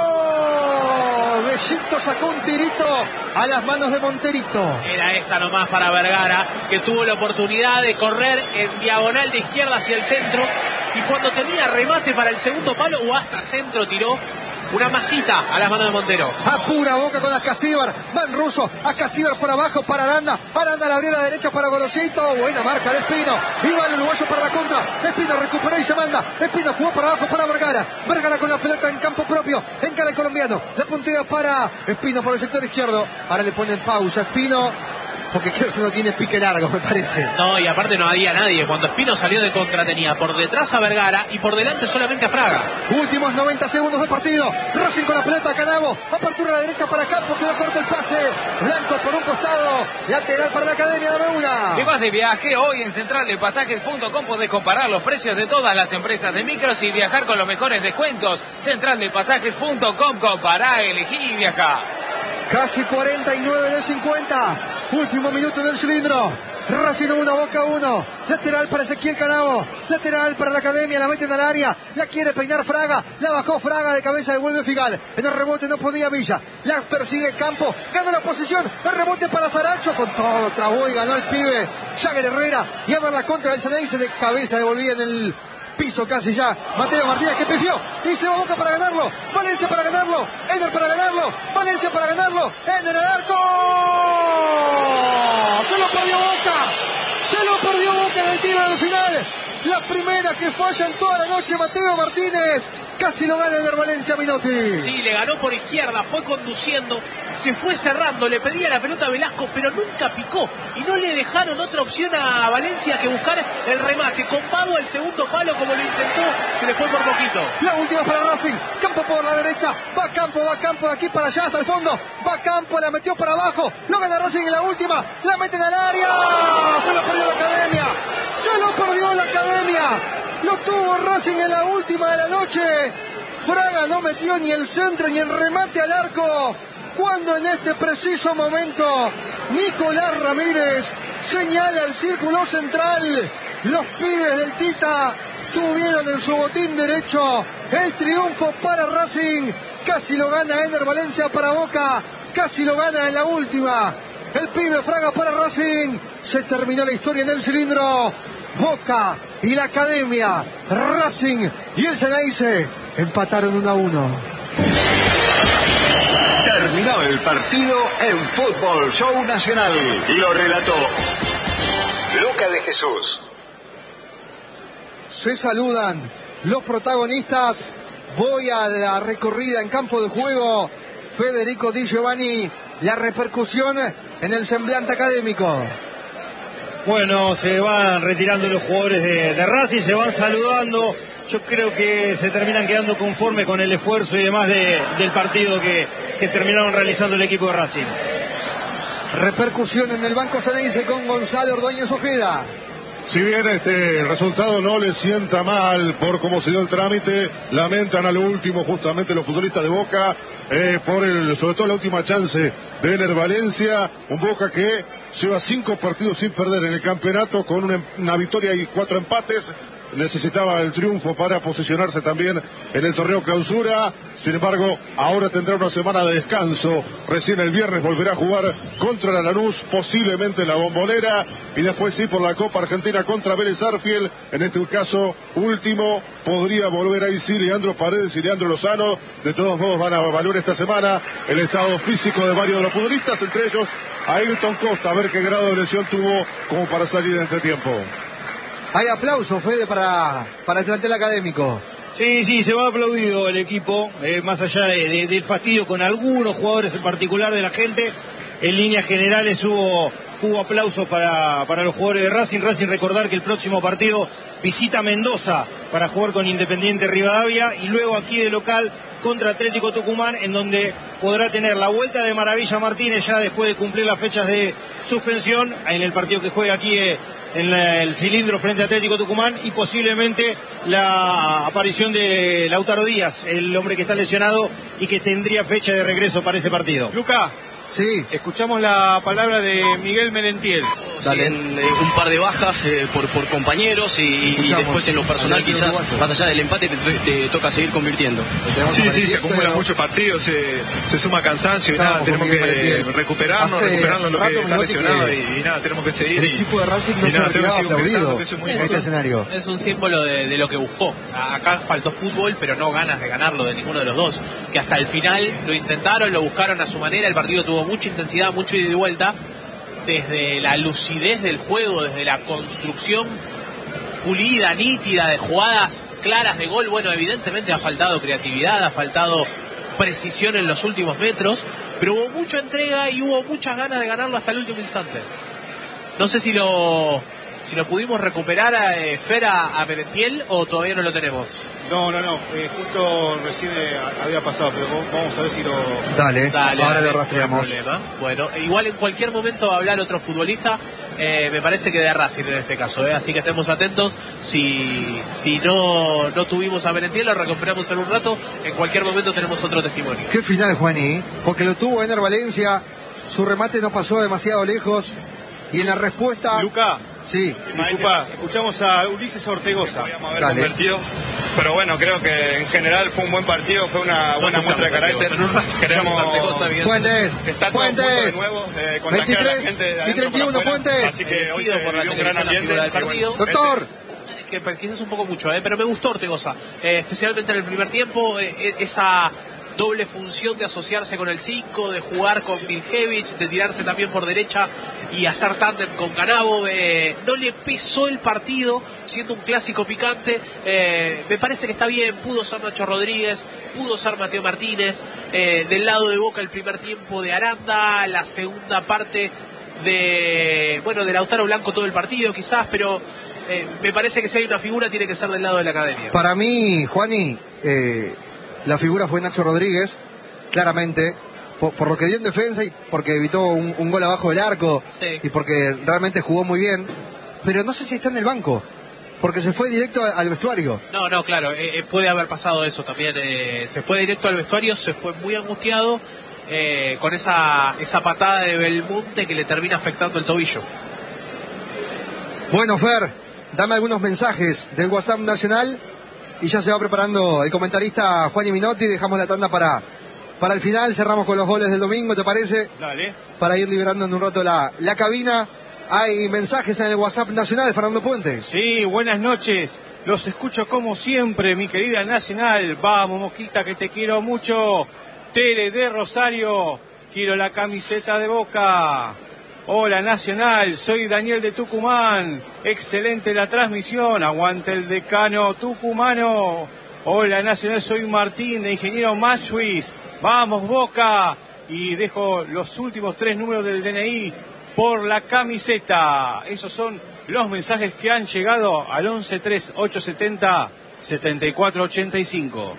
Bellito sacó un tirito a las manos de Monterito. Era esta nomás para Vergara, que tuvo la oportunidad de correr en diagonal de izquierda hacia el centro, y cuando tenía remate para el segundo palo o hasta centro tiró una masita a las manos de Montero. Apura Boca con Ascasíbar, Van Russo, Ascasíbar por abajo para Aranda, Aranda la abrió a la derecha para Gorosito, buena marca de Espino, iba el uruguayo para la contra, Espino recuperó y se manda, Espino jugó para abajo para Vergara, Vergara con la pelota en campo propio, encara el colombiano, la puntea para Espino por el sector izquierdo, ahora le ponen pausa Espino, porque creo que no tiene pique largo, me parece. No, y aparte no había nadie. Cuando Espino salió de contra tenía por detrás a Vergara y por delante solamente a Fraga. Últimos 90 segundos de partido. Racing con la pelota, Canavo. Apertura a la derecha para Campos, quedó corto el pase. Blanco por un costado. Lateral para la Academia, dame una. ¿Te vas de viaje? Hoy en centraldepasajes.com podés comparar los precios de todas las empresas de micros y viajar con los mejores descuentos. Centraldepasajes.com, compará, elegí y viajá. Casi 49 de 50. Último minuto del cilindro. Racing 1, Boca 1. Lateral para Ezequiel Canavo. Lateral para la Academia. La meten al área. La quiere peinar Fraga. La bajó Fraga de cabeza. Devuelve Figal. En el rebote no podía Villa. La persigue Campo. Gana la posición. El rebote para Saracho. Con todo trabó y ganó el pibe. Jagger Herrera. Y a ver la contra del Ceneice. De cabeza devolvía en el piso casi ya. Mateo Martínez que pifió. Y se va Boca para ganarlo. Valencia para ganarlo. Eder para ganarlo. Valencia para ganarlo. Eder al arco. Se lo perdió Boca. Se lo perdió Boca en el tiro del final. La primera que falla en toda la noche Mateo Martínez. Casi lo gana Eder Valencia Minotti. Sí, le ganó por izquierda, fue conduciendo, se fue cerrando, le pedía la pelota a Velasco, pero nunca picó. Y no le dejaron otra opción a Valencia que buscar el remate. Compado el segundo palo como lo intentó, se le fue por poquito. La última para Racing. Campo por la derecha. Va Campo de aquí para allá hasta el fondo. Va Campo, la metió para abajo. Lo gana Racing en la última. La meten al área. Se lo perdió la Academia. Se lo perdió la Academia. Lo tuvo Racing en la última de la noche. Fraga no metió ni el centro ni el remate al arco. Cuando en este preciso momento Nicolás Ramírez señala el círculo central. Los pibes del Tita tuvieron en su botín derecho el triunfo para Racing. Casi lo gana Ender Valencia para Boca. Casi lo gana en la última. El pibe Fraga para Racing. Se terminó la historia en el cilindro. Boca y la Academia, Racing y el Ceneice empataron 1-1. Terminó el partido en Fútbol Show Nacional. Lo relató Luca de Jesús. Se saludan los protagonistas. Voy a la recorrida en campo de juego. Federico Di Giovanni, la repercusión en el semblante académico. Bueno, se van retirando los jugadores de Racing, se van saludando. Yo creo que se terminan quedando conformes con el esfuerzo y demás del partido que terminaron realizando el equipo de Racing. Repercusión en el banco Ceneice con Gonzalo Ordóñez Ojeda. Si bien este resultado no les sienta mal por cómo se dio el trámite, lamentan a lo último justamente los futbolistas de Boca sobre todo la última chance de Ender Valencia, un Boca que lleva 5 partidos sin perder en el campeonato con una victoria y 4 empates. Necesitaba el triunfo para posicionarse también en el torneo clausura. Sin embargo, ahora tendrá una semana de descanso. Recién el viernes volverá a jugar contra la Lanús, posiblemente en la Bombonera, y después sí por la Copa Argentina contra Vélez Arfiel. En este caso último podría volver ahí sí Leandro Paredes y Leandro Lozano. De todos modos van a evaluar esta semana el estado físico de varios de los futbolistas, entre ellos a Ayrton Costa, a ver qué grado de lesión tuvo como para salir en este tiempo. Hay aplauso, Fede, para el plantel académico. Sí, se va aplaudido el equipo, más allá del fastidio con algunos jugadores en particular de la gente. En líneas generales hubo aplausos para los jugadores de Racing. Racing, recordar que el próximo partido visita Mendoza para jugar con Independiente Rivadavia y luego aquí de local contra Atlético Tucumán, en donde podrá tener la vuelta de Maravilla Martínez ya después de cumplir las fechas de suspensión en el partido que juega aquí en el cilindro frente a Atlético Tucumán, y posiblemente la aparición de Lautaro Díaz, el hombre que está lesionado y que tendría fecha de regreso para ese partido. Luca, Sí. Escuchamos la palabra de Miguel Merentiel. En un par de bajas por compañeros y después en lo personal quizás más allá del empate te toca seguir convirtiendo. Sí, se acumulan muchos partidos, se suma cansancio y nada, tenemos que recuperarnos lo que está lesionado y nada, tenemos que seguir. El equipo de Racing no se retiraba aplaudido en este escenario. Es un símbolo de lo que buscó. Acá faltó fútbol, pero no ganas de ganarlo de ninguno de los dos, que hasta el final lo intentaron, lo buscaron a su manera, el partido tuvo mucha intensidad, mucho ida y vuelta, desde la lucidez del juego, desde la construcción pulida, nítida, de jugadas claras de gol. Bueno, evidentemente ha faltado creatividad, ha faltado precisión en los últimos metros, pero hubo mucha entrega y hubo muchas ganas de ganarlo hasta el último instante. No sé si lo pudimos recuperar a Merentiel o todavía no lo tenemos. No, justo recién había pasado, pero vamos a ver si lo... Dale, ahora lo rastreamos. Bueno, igual en cualquier momento va a hablar otro futbolista, me parece que de Racing en este caso, así que estemos atentos. Si no tuvimos a Merentiel, lo recuperamos en un rato, en cualquier momento tenemos otro testimonio. Qué final, Juani, porque lo tuvo Ener Valencia, su remate no pasó demasiado lejos, y en la respuesta... Luca, sí. Disculpa, escuchamos a Ulises Ortegoza. Podríamos haber convertido, pero bueno, creo que en general fue un buen partido, fue una buena muestra de carácter. Queremos Puentes, estar todos juntos de nuevo, contagiar a la gente de adentro 21 para Puentes. Así que hoy se vivió un gran ambiente. Doctor. Que quizás un poco mucho, pero me gustó Ortegoza, especialmente en el primer tiempo, esa doble función de asociarse con el 5, de jugar con Miljevic, de tirarse también por derecha y hacer tándem con Canavo. No le pesó el partido, siendo un clásico picante. Me parece que está bien, pudo ser Nacho Rodríguez, pudo ser Mateo Martínez, del lado de Boca el primer tiempo de Aranda, la segunda parte de Lautaro Blanco todo el partido quizás, pero me parece que si hay una figura tiene que ser del lado de la academia. Para mí, Juani, la figura fue Nacho Rodríguez, claramente, por lo que dio en defensa y porque evitó un gol abajo del arco, sí, y porque realmente jugó muy bien, pero no sé si está en el banco, porque se fue directo al vestuario. No, claro, puede haber pasado eso también, se fue directo al vestuario, se fue muy angustiado, con esa patada de Belmonte que le termina afectando el tobillo. Bueno, Fer, dame algunos mensajes del WhatsApp nacional. Y ya se va preparando el comentarista Juani Minotti. Dejamos la tanda para el final. Cerramos con los goles del domingo, ¿te parece? Dale. Para ir liberando en un rato la cabina. Hay mensajes en el WhatsApp nacional de Fernando Puentes. Sí, buenas noches. Los escucho como siempre, mi querida Nacional. Vamos, Mosquita, que te quiero mucho. Tere de Rosario. Quiero la camiseta de Boca. Hola Nacional, soy Daniel de Tucumán, excelente la transmisión, aguante el decano tucumano. Hola Nacional, soy Martín de Ingeniero Machuis, vamos Boca, y dejo los últimos 3 números del DNI por la camiseta. Esos son los mensajes que han llegado al 113870-7485.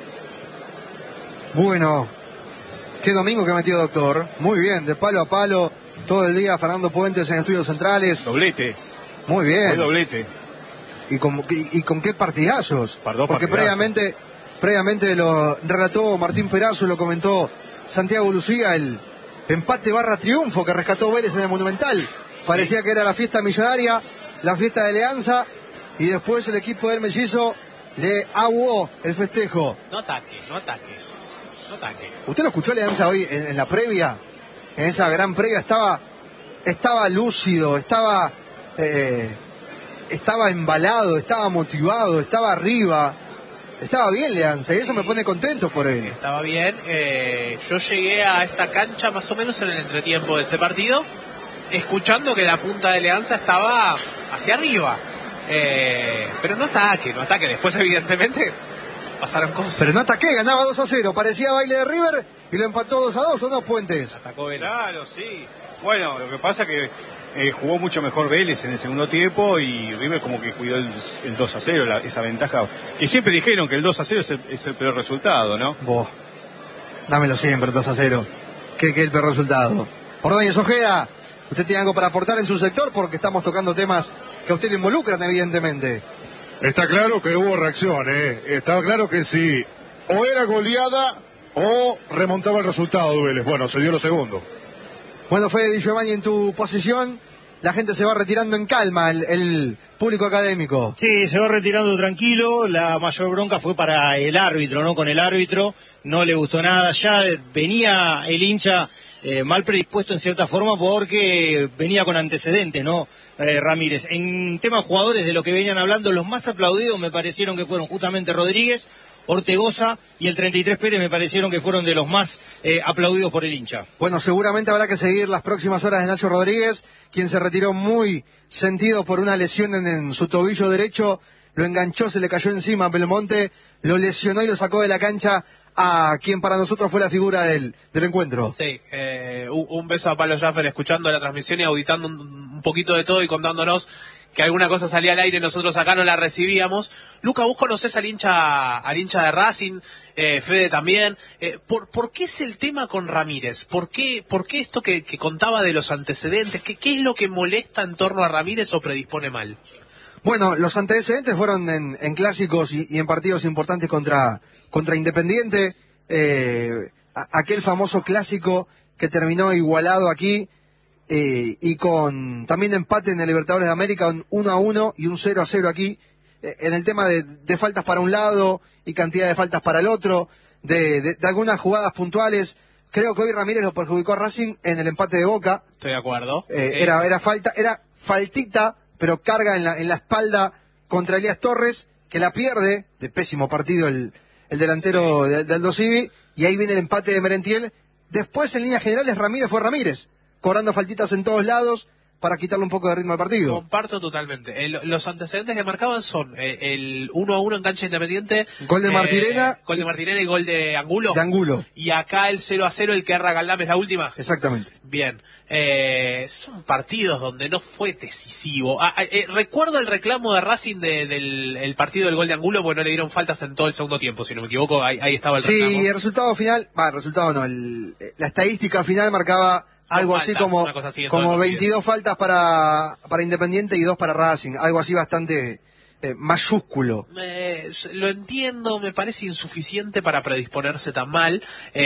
Bueno, qué domingo que ha metido doctor, muy bien, de palo a palo. Todo el día Fernando Puentes en Estudios Centrales. Doblete. Muy bien. Fue doblete. ¿Y con qué partidazos? Porque partidazos. previamente lo relató Martín Perazo, lo comentó Santiago Lucía, el empate / triunfo que rescató Vélez en el Monumental. Parecía que era la fiesta millonaria, la fiesta de Alianza, y después el equipo del Mellizo le aguó el festejo. No ataque. ¿Usted lo escuchó Alianza hoy en la previa? En esa gran previa estaba lúcido, estaba embalado, estaba motivado, estaba arriba, estaba bien Leanza, y eso me pone contento por él. Estaba bien, yo llegué a esta cancha más o menos en el entretiempo de ese partido, escuchando que la punta de Leanza estaba hacia arriba, pero no ataque, después evidentemente pasaron cosas. Pero no ataqué, ganaba 2-0, parecía baile de River y lo empató 2-2, ¿o no, Puentes? Atacó Vélez. Claro, sí. Bueno, lo que pasa que jugó mucho mejor Vélez en el segundo tiempo y River como que cuidó el 2-0, esa ventaja. Que siempre dijeron que el 2-0 es el peor resultado, ¿no? Vos, dámelo siempre, 2-0. ¿Qué el peor resultado? Ordóñez Ojeda, ¿usted tiene algo para aportar en su sector? Porque estamos tocando temas que a usted le involucran, evidentemente. Está claro que hubo reacción, Estaba claro que sí, o era goleada o remontaba el resultado de Vélez. Bueno, se dio lo segundo. Bueno, Fede Di Giovanni, en tu posición, la gente se va retirando en calma, el público académico. Sí, se va retirando tranquilo. La mayor bronca fue para el árbitro, ¿no? Con el árbitro no le gustó nada. Ya venía el hincha mal predispuesto en cierta forma porque venía con antecedentes, ¿no? Ramírez. En temas jugadores, de lo que venían hablando, los más aplaudidos me parecieron que fueron justamente Rodríguez, Ortegoza y el 33 Pérez me parecieron que fueron de los más aplaudidos por el hincha. Bueno, seguramente habrá que seguir las próximas horas de Nacho Rodríguez, quien se retiró muy sentido por una lesión en su tobillo derecho, lo enganchó, se le cayó encima a Belmonte, lo lesionó y lo sacó de la cancha a quien para nosotros fue la figura del encuentro. Sí, un beso a Pablo Jaffer escuchando la transmisión y auditando un poquito de todo y contándonos que alguna cosa salía al aire, nosotros acá no la recibíamos. Luca, vos conocés al hincha de Racing, Fede también. ¿Por qué es el tema con Ramírez? ¿Por qué esto que contaba de los antecedentes? ¿Qué es lo que molesta en torno a Ramírez o predispone mal? Bueno, los antecedentes fueron en clásicos y en partidos importantes contra Independiente. Aquel famoso clásico que terminó igualado aquí. Y con también empate en el Libertadores de América, un 1-1 y un 0-0 aquí, en el tema de faltas para un lado y cantidad de faltas para el otro, de algunas jugadas puntuales. Creo que hoy Ramírez lo perjudicó a Racing en el empate de Boca. Estoy de acuerdo. Era faltita, pero carga en la espalda contra Elías Torres, que la pierde, de pésimo partido el delantero de Aldo Civi, y ahí viene el empate de Merentiel. Después, en líneas generales, Ramírez fue Ramírez, cobrando faltitas en todos lados para quitarle un poco de ritmo al partido. Comparto totalmente. Los antecedentes que marcaban son el 1-1 en cancha Independiente, gol de Martirena, y gol de Angulo. Y acá el 0-0, el que erra Galdame, es la última. Exactamente. Bien. Son partidos donde no fue decisivo. Recuerdo el reclamo de Racing del partido del gol de Angulo, porque no le dieron faltas en todo el segundo tiempo, si no me equivoco, ahí estaba el reclamo. Sí, el resultado final, la estadística final marcaba algo así como 22 faltas para Independiente y 2 para Racing, algo así bastante mayúsculo. Lo entiendo, me parece insuficiente para predisponerse tan mal.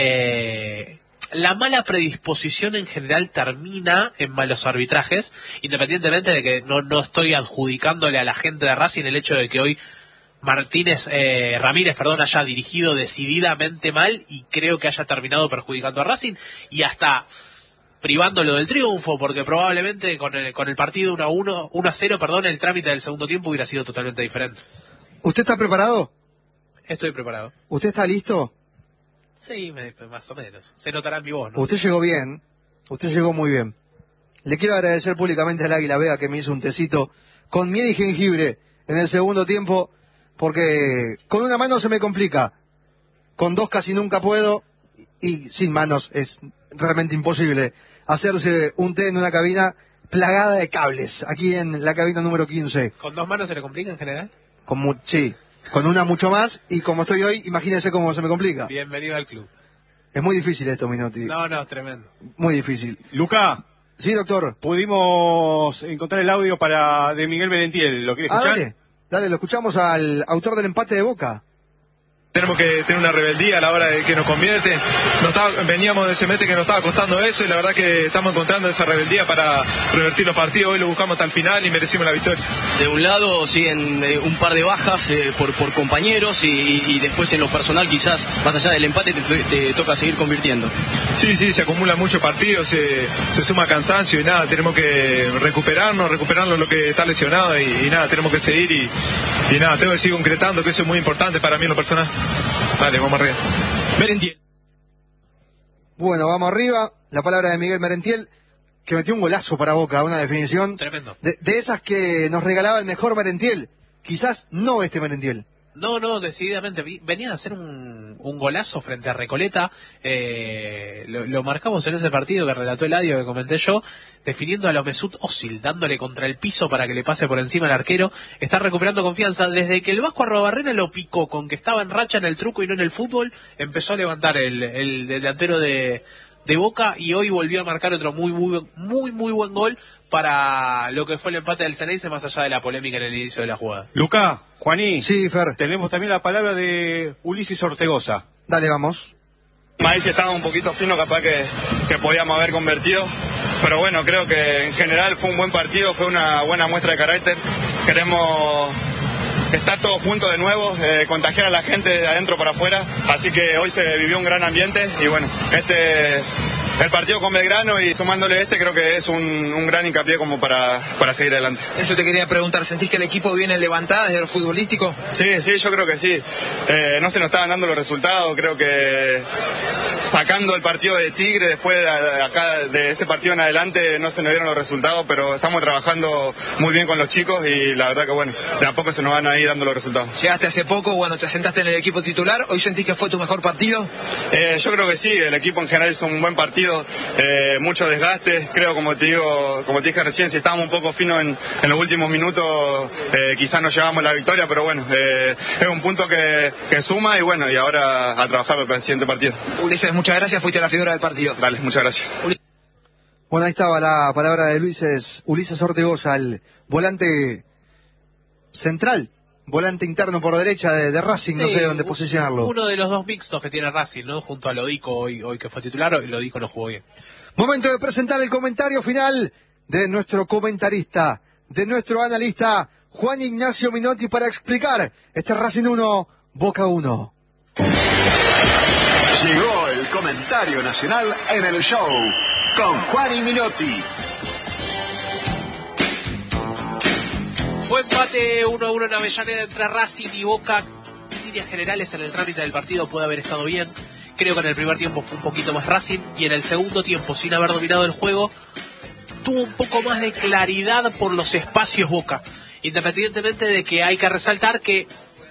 La mala predisposición en general termina en malos arbitrajes, independientemente de que no estoy adjudicándole a la gente de Racing el hecho de que hoy Ramírez haya dirigido decididamente mal y creo que haya terminado perjudicando a Racing y hasta privándolo del triunfo, porque probablemente con el partido 1-0, el trámite del segundo tiempo hubiera sido totalmente diferente. ¿Usted está preparado? Estoy preparado. ¿Usted está listo? Sí, más o menos. Se notará en mi voz, ¿no? Usted llegó bien, usted llegó muy bien. Le quiero agradecer públicamente al Águila Vega que me hizo un tecito con miel y jengibre en el segundo tiempo, porque con una mano se me complica, con dos casi nunca puedo, y sin manos es realmente imposible hacerse un té en una cabina plagada de cables, aquí en la cabina número 15. ¿Con dos manos se le complica en general? Sí, con una mucho más, y como estoy hoy, imagínense cómo se me complica. Bienvenido al club. Es muy difícil esto, Minotti. No, tremendo. Muy difícil. Luca. Sí, doctor. Pudimos encontrar el audio de Miguel Merentiel. ¿Lo quiere escuchar? Dale, lo escuchamos al autor del empate de Boca. Tenemos que tener una rebeldía a la hora de que nos convierte. Veníamos de ese mete que nos estaba costando eso y la verdad que estamos encontrando esa rebeldía para revertir los partidos. Hoy lo buscamos hasta el final y merecimos la victoria. De un lado siguen un par de bajas por compañeros y después en lo personal quizás más allá del empate te toca seguir convirtiendo. Sí, se acumulan muchos partidos, se suma cansancio y nada, tenemos que recuperarnos lo que está lesionado y nada, tenemos que seguir y nada, tengo que seguir concretando, que eso es muy importante para mí en lo personal. Dale, vamos arriba. Merentiel. Bueno, vamos arriba. La palabra de Miguel Merentiel, que metió un golazo para Boca, una definición tremendo. De esas que nos regalaba el mejor Merentiel. Quizás no este Merentiel. No, decididamente. Venía a hacer un golazo frente a Recoleta. Lo marcamos en ese partido que relató Eladio, que comenté yo, definiendo a lo Mesut Özil, dándole contra el piso para que le pase por encima al arquero. Está recuperando confianza. Desde que el Vasco Arrobarrena lo picó con que estaba en racha en el truco y no en el fútbol, empezó a levantar el delantero de Boca y hoy volvió a marcar otro muy buen gol para lo que fue el empate del Ceneice, más allá de la polémica en el inicio de la jugada. Luca, Juaní. Sí, Fer. Tenemos también la palabra de Ulises Ortegoza. Dale, vamos. Ahí si estaba un poquito fino, capaz que podíamos haber convertido. pero bueno, creo que en general fue un buen partido, fue una buena muestra de carácter. Queremos estar todos juntos de nuevo, contagiar a la gente de adentro para afuera, así que hoy se vivió un gran ambiente y bueno, el partido con Belgrano y sumándole creo que es un gran hincapié como para seguir adelante. Eso te quería preguntar, ¿sentís que el equipo viene levantada desde lo futbolístico? Sí, yo creo que sí. No se nos estaban dando los resultados, creo que sacando el partido de Tigre, después de ese partido en adelante no se nos dieron los resultados, pero estamos trabajando muy bien con los chicos y la verdad que bueno, de a poco se nos van a ir dando los resultados. Llegaste hace poco, bueno, te asentaste en el equipo titular, ¿hoy sentís que fue tu mejor partido? Yo creo que sí, el equipo en general hizo un buen partido. Mucho desgaste, creo, como te dije recién, si estábamos un poco finos en los últimos minutos, quizás no llevamos la victoria, pero bueno, es un punto que suma y bueno, y ahora a trabajar para el siguiente partido. Ulises, muchas gracias, fuiste la figura del partido. Dale, muchas gracias. Bueno, ahí estaba la palabra de Ulises Ortegoza, el volante central, volante interno por derecha de Racing, sí, no sé dónde posicionarlo. Uno de los dos mixtos que tiene Racing, ¿no? Junto a Lodico hoy que fue titular, Lodico no jugó bien. Momento de presentar el comentario final de nuestro comentarista, de nuestro analista, Juan Ignacio Minotti, para explicar este Racing 1, Boca 1. Llegó el comentario nacional en el show con Juan y Minotti. Fue empate 1-1 en Avellaneda entre Racing y Boca. En líneas generales, en el trámite del partido puede haber estado bien. Creo que en el primer tiempo fue un poquito más Racing y en el segundo tiempo, sin haber dominado el juego, tuvo un poco más de claridad por los espacios Boca. Independientemente de que hay que resaltar que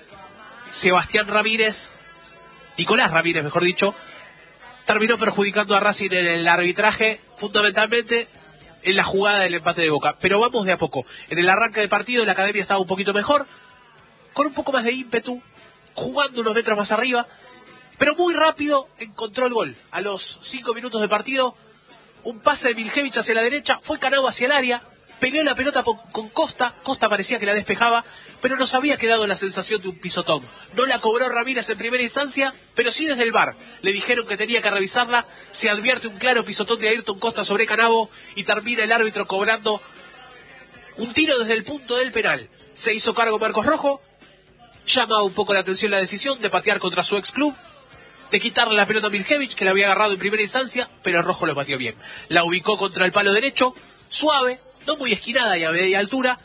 Nicolás Ramírez, mejor dicho, terminó perjudicando a Racing en el arbitraje, fundamentalmente en la jugada del empate de Boca. Pero vamos de a poco. En el arranque de partido la academia estaba un poquito mejor, con un poco más de ímpetu, jugando unos metros más arriba, pero muy rápido encontró el gol. A los 5 minutos de partido, un pase de Miljevic hacia la derecha, fue Canavo hacia el área, pegó la pelota con Costa parecía que la despejaba, pero nos había quedado la sensación de un pisotón. No la cobró Ramírez en primera instancia, pero sí desde el VAR. Le dijeron que tenía que revisarla, se advierte un claro pisotón de Ayrton Costa sobre Canavo y termina el árbitro cobrando un tiro desde el punto del penal. Se hizo cargo Marcos Rojo, llama un poco la atención la decisión de patear contra su ex club, de quitarle la pelota a Miljevic, que la había agarrado en primera instancia, pero Rojo lo pateó bien. La ubicó contra el palo derecho, suave, no muy esquinada y a media altura,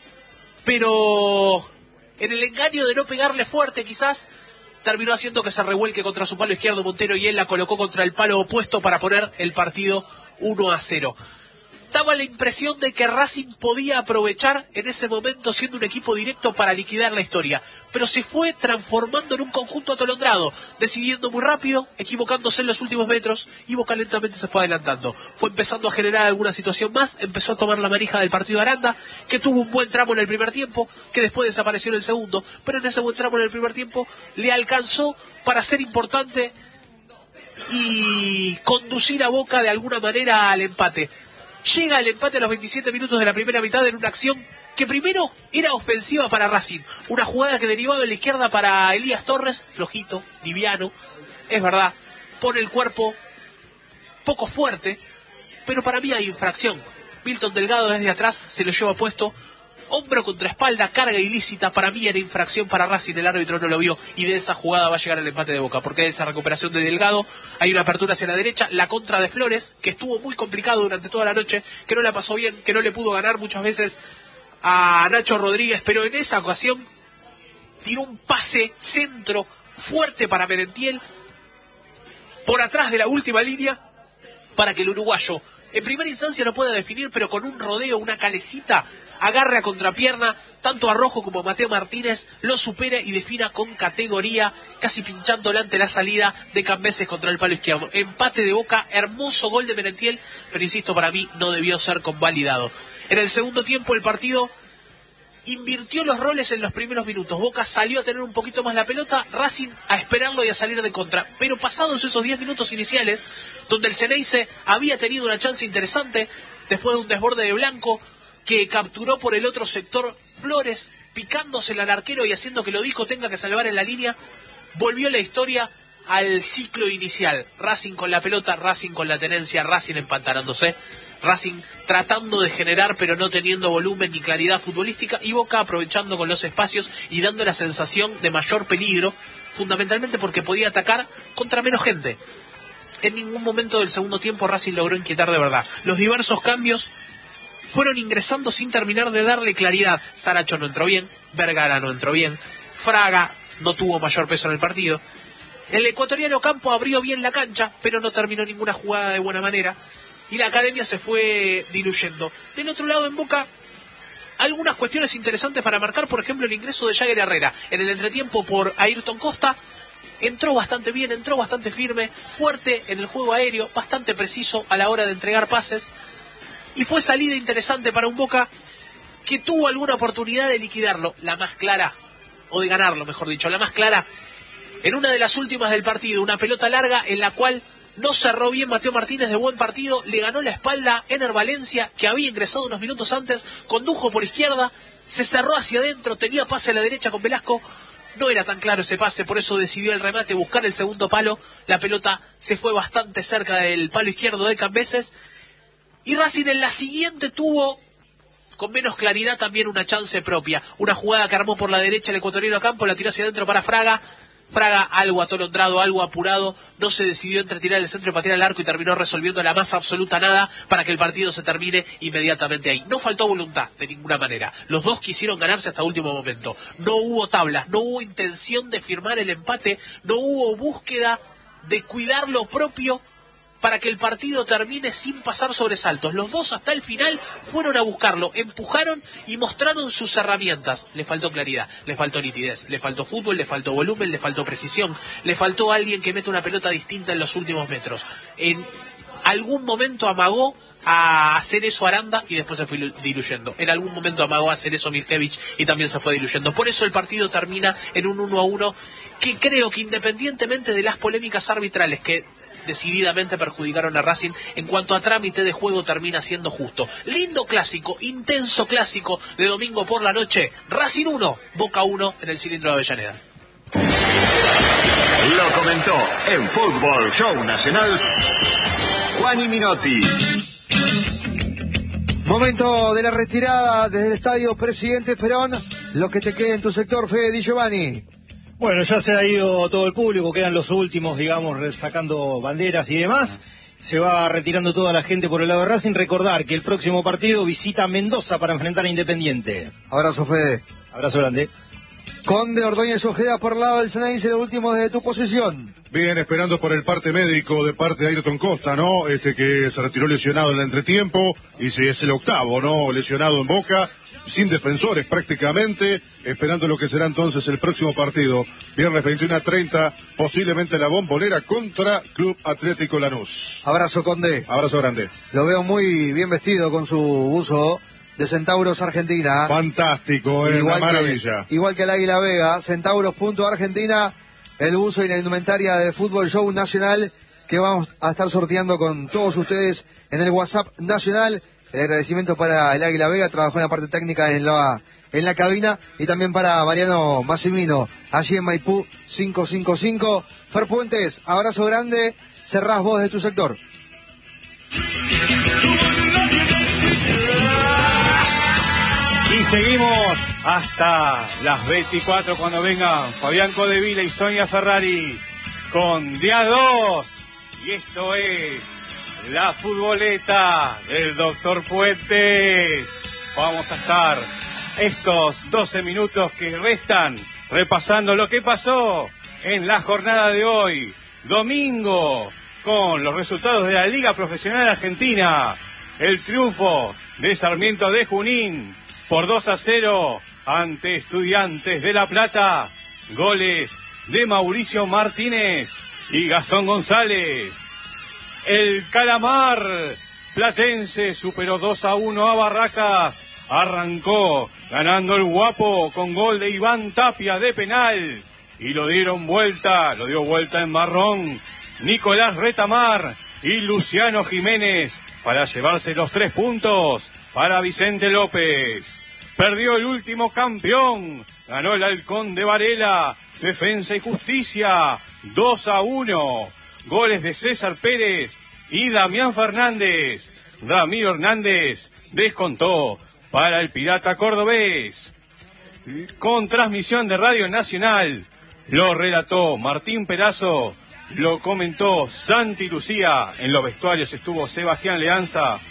pero en el engaño de no pegarle fuerte quizás, terminó haciendo que se revuelque contra su palo izquierdo Montero y él la colocó contra el palo opuesto para poner el partido 1-0. Daba la impresión de que Racing podía aprovechar en ese momento siendo un equipo directo para liquidar la historia, pero se fue transformando en un conjunto atolondrado, decidiendo muy rápido, equivocándose en los últimos metros y Boca lentamente se fue adelantando. Fue empezando a generar alguna situación más, empezó a tomar la manija del partido Aranda, que tuvo un buen tramo en el primer tiempo, que después desapareció en el segundo, pero en ese buen tramo en el primer tiempo le alcanzó para ser importante y conducir a Boca de alguna manera al empate. Llega el empate a los 27 minutos de la primera mitad en una acción que primero era ofensiva para Racing. Una jugada que derivaba en la izquierda para Elías Torres, flojito, liviano, es verdad, pone el cuerpo poco fuerte, pero para mí hay infracción. Milton Delgado desde atrás se lo lleva puesto, hombro contra espalda, carga ilícita, para mí era infracción para Racing, el árbitro no lo vio y de esa jugada va a llegar el empate de Boca, porque de esa recuperación de Delgado hay una apertura hacia la derecha, la contra de Flores, que estuvo muy complicado durante toda la noche, que no la pasó bien, que no le pudo ganar muchas veces a Nacho Rodríguez, pero en esa ocasión tiró un pase centro fuerte para Merentiel por atrás de la última línea para que el uruguayo en primera instancia no pueda definir, pero con un rodeo, una calecita, agarre a contrapierna, tanto a Rojo como a Mateo Martínez, lo supera y defina con categoría, casi pinchándole ante la salida de Cambeses contra el palo izquierdo. Empate de Boca, hermoso gol de Merentiel, pero insisto, para mí no debió ser convalidado. En el segundo tiempo el partido invirtió los roles en los primeros minutos. Boca salió a tener un poquito más la pelota, Racing a esperarlo y a salir de contra. Pero pasados esos 10 minutos iniciales, donde el Ceneice había tenido una chance interesante, después de un desborde de Blanco, que capturó por el otro sector Flores, picándosela al arquero y haciendo que Lodico tenga que salvar en la línea, volvió la historia al ciclo inicial. Racing con la pelota, Racing con la tenencia, Racing empantanándose. Racing tratando de generar pero no teniendo volumen ni claridad futbolística, y Boca aprovechando con los espacios y dando la sensación de mayor peligro, fundamentalmente porque podía atacar contra menos gente. En ningún momento del segundo tiempo Racing logró inquietar de verdad. Los diversos cambios fueron ingresando sin terminar de darle claridad. Saracho no entró bien, Vergara no entró bien, Fraga no tuvo mayor peso en el partido. El ecuatoriano Campo abrió bien la cancha, pero no terminó ninguna jugada de buena manera, y la academia se fue diluyendo. Del otro lado, en Boca, algunas cuestiones interesantes para marcar, por ejemplo, el ingreso de Jagger Herrera en el entretiempo por Ayrton Costa. Entró bastante bien, entró bastante firme, fuerte en el juego aéreo, bastante preciso a la hora de entregar pases, y fue salida interesante para un Boca que tuvo alguna oportunidad de liquidarlo, la más clara, o de ganarlo, mejor dicho, la más clara, en una de las últimas del partido, una pelota larga en la cual no cerró bien Mateo Martínez de buen partido, le ganó la espalda Ener Valencia, que había ingresado unos minutos antes, condujo por izquierda, se cerró hacia adentro, tenía pase a la derecha con Velasco, no era tan claro ese pase, por eso decidió el remate buscar el segundo palo, la pelota se fue bastante cerca del palo izquierdo de Cambeses, y Racing en la siguiente tuvo con menos claridad también una chance propia, una jugada que armó por la derecha el ecuatoriano Campo, la tiró hacia adentro para Fraga, algo atolondrado, algo apurado, no se decidió entre tirar el centro y patear al arco y terminó resolviendo la más absoluta nada para que el partido se termine inmediatamente ahí. No faltó voluntad de ninguna manera, los dos quisieron ganarse hasta último momento, no hubo tablas, no hubo intención de firmar el empate, no hubo búsqueda de cuidar lo propio para que el partido termine sin pasar sobresaltos. Los dos hasta el final fueron a buscarlo, empujaron y mostraron sus herramientas. Le faltó claridad, le faltó nitidez, le faltó fútbol, le faltó volumen, le faltó precisión, le faltó alguien que mete una pelota distinta en los últimos metros. En algún momento amagó a hacer eso Aranda y después se fue diluyendo. En algún momento amagó a hacer eso Miljevic y también se fue diluyendo. Por eso el partido termina en un 1-1 que creo que, independientemente de las polémicas arbitrales que decididamente perjudicaron a Racing, en cuanto a trámite de juego termina siendo justo. Lindo clásico, intenso clásico de domingo por la noche. Racing 1, Boca 1 en el cilindro de Avellaneda. Lo comentó en Fútbol Show Nacional Juani Minotti. Momento de la retirada desde el estadio Presidente Perón. Lo que te quede en tu sector, Fede Di Giovanni. Bueno, ya se ha ido todo el público, quedan los últimos, digamos, sacando banderas y demás. Se va retirando toda la gente por el lado de Racing. Recordar que el próximo partido visita Mendoza para enfrentar a Independiente. Abrazo, Fede. Abrazo grande. Conde Ordóñez Ojeda por el lado del Ceneice, el último desde tu posición. Bien, esperando por el parte médico de parte de Ayrton Costa, ¿no? Que se retiró lesionado en el entretiempo y si es el octavo, ¿no? Lesionado en Boca, sin defensores prácticamente, esperando lo que será entonces el próximo partido. Viernes 21:30, posiblemente la Bombonera contra Club Atlético Lanús. Abrazo, Conde. Abrazo grande. Lo veo muy bien vestido con su buzo de Centauros Argentina. Fantástico, una maravilla. Igual que el Águila Vega, Centauros.Argentina, el buzo y la indumentaria de Fútbol Show Nacional que vamos a estar sorteando con todos ustedes en el WhatsApp Nacional. El agradecimiento para el Águila Vega, trabajó en la parte técnica en la cabina, y también para Mariano Massimino, allí en Maipú 555. Fer Puentes, abrazo grande, cerrás vos de tu sector. Y seguimos hasta las 24 cuando vengan Fabián Codevila y Sonia Ferrari con Día 2. Y esto es la futboleta del Doctor Puentes. Vamos a estar estos 12 minutos que restan repasando lo que pasó en la jornada de hoy, domingo, con los resultados de la Liga Profesional Argentina. El triunfo de Sarmiento de Junín por 2-0 ante Estudiantes de La Plata. Goles de Mauricio Martínez y Gastón González. El Calamar platense superó 2-1 a Barracas. Arrancó ganando el Guapo con gol de Iván Tapia de penal. Y lo dio vuelta en marrón Nicolás Retamar y Luciano Jiménez para llevarse los 3 puntos para Vicente López. Perdió el último campeón, ganó el Halcón de Varela, Defensa y Justicia, 2-1. Goles de César Pérez y Damián Fernández. Ramiro Hernández descontó para el Pirata cordobés. Con transmisión de Radio Nacional, lo relató Martín Perazo, lo comentó Santi Lucía, en los vestuarios estuvo Sebastián Leanza.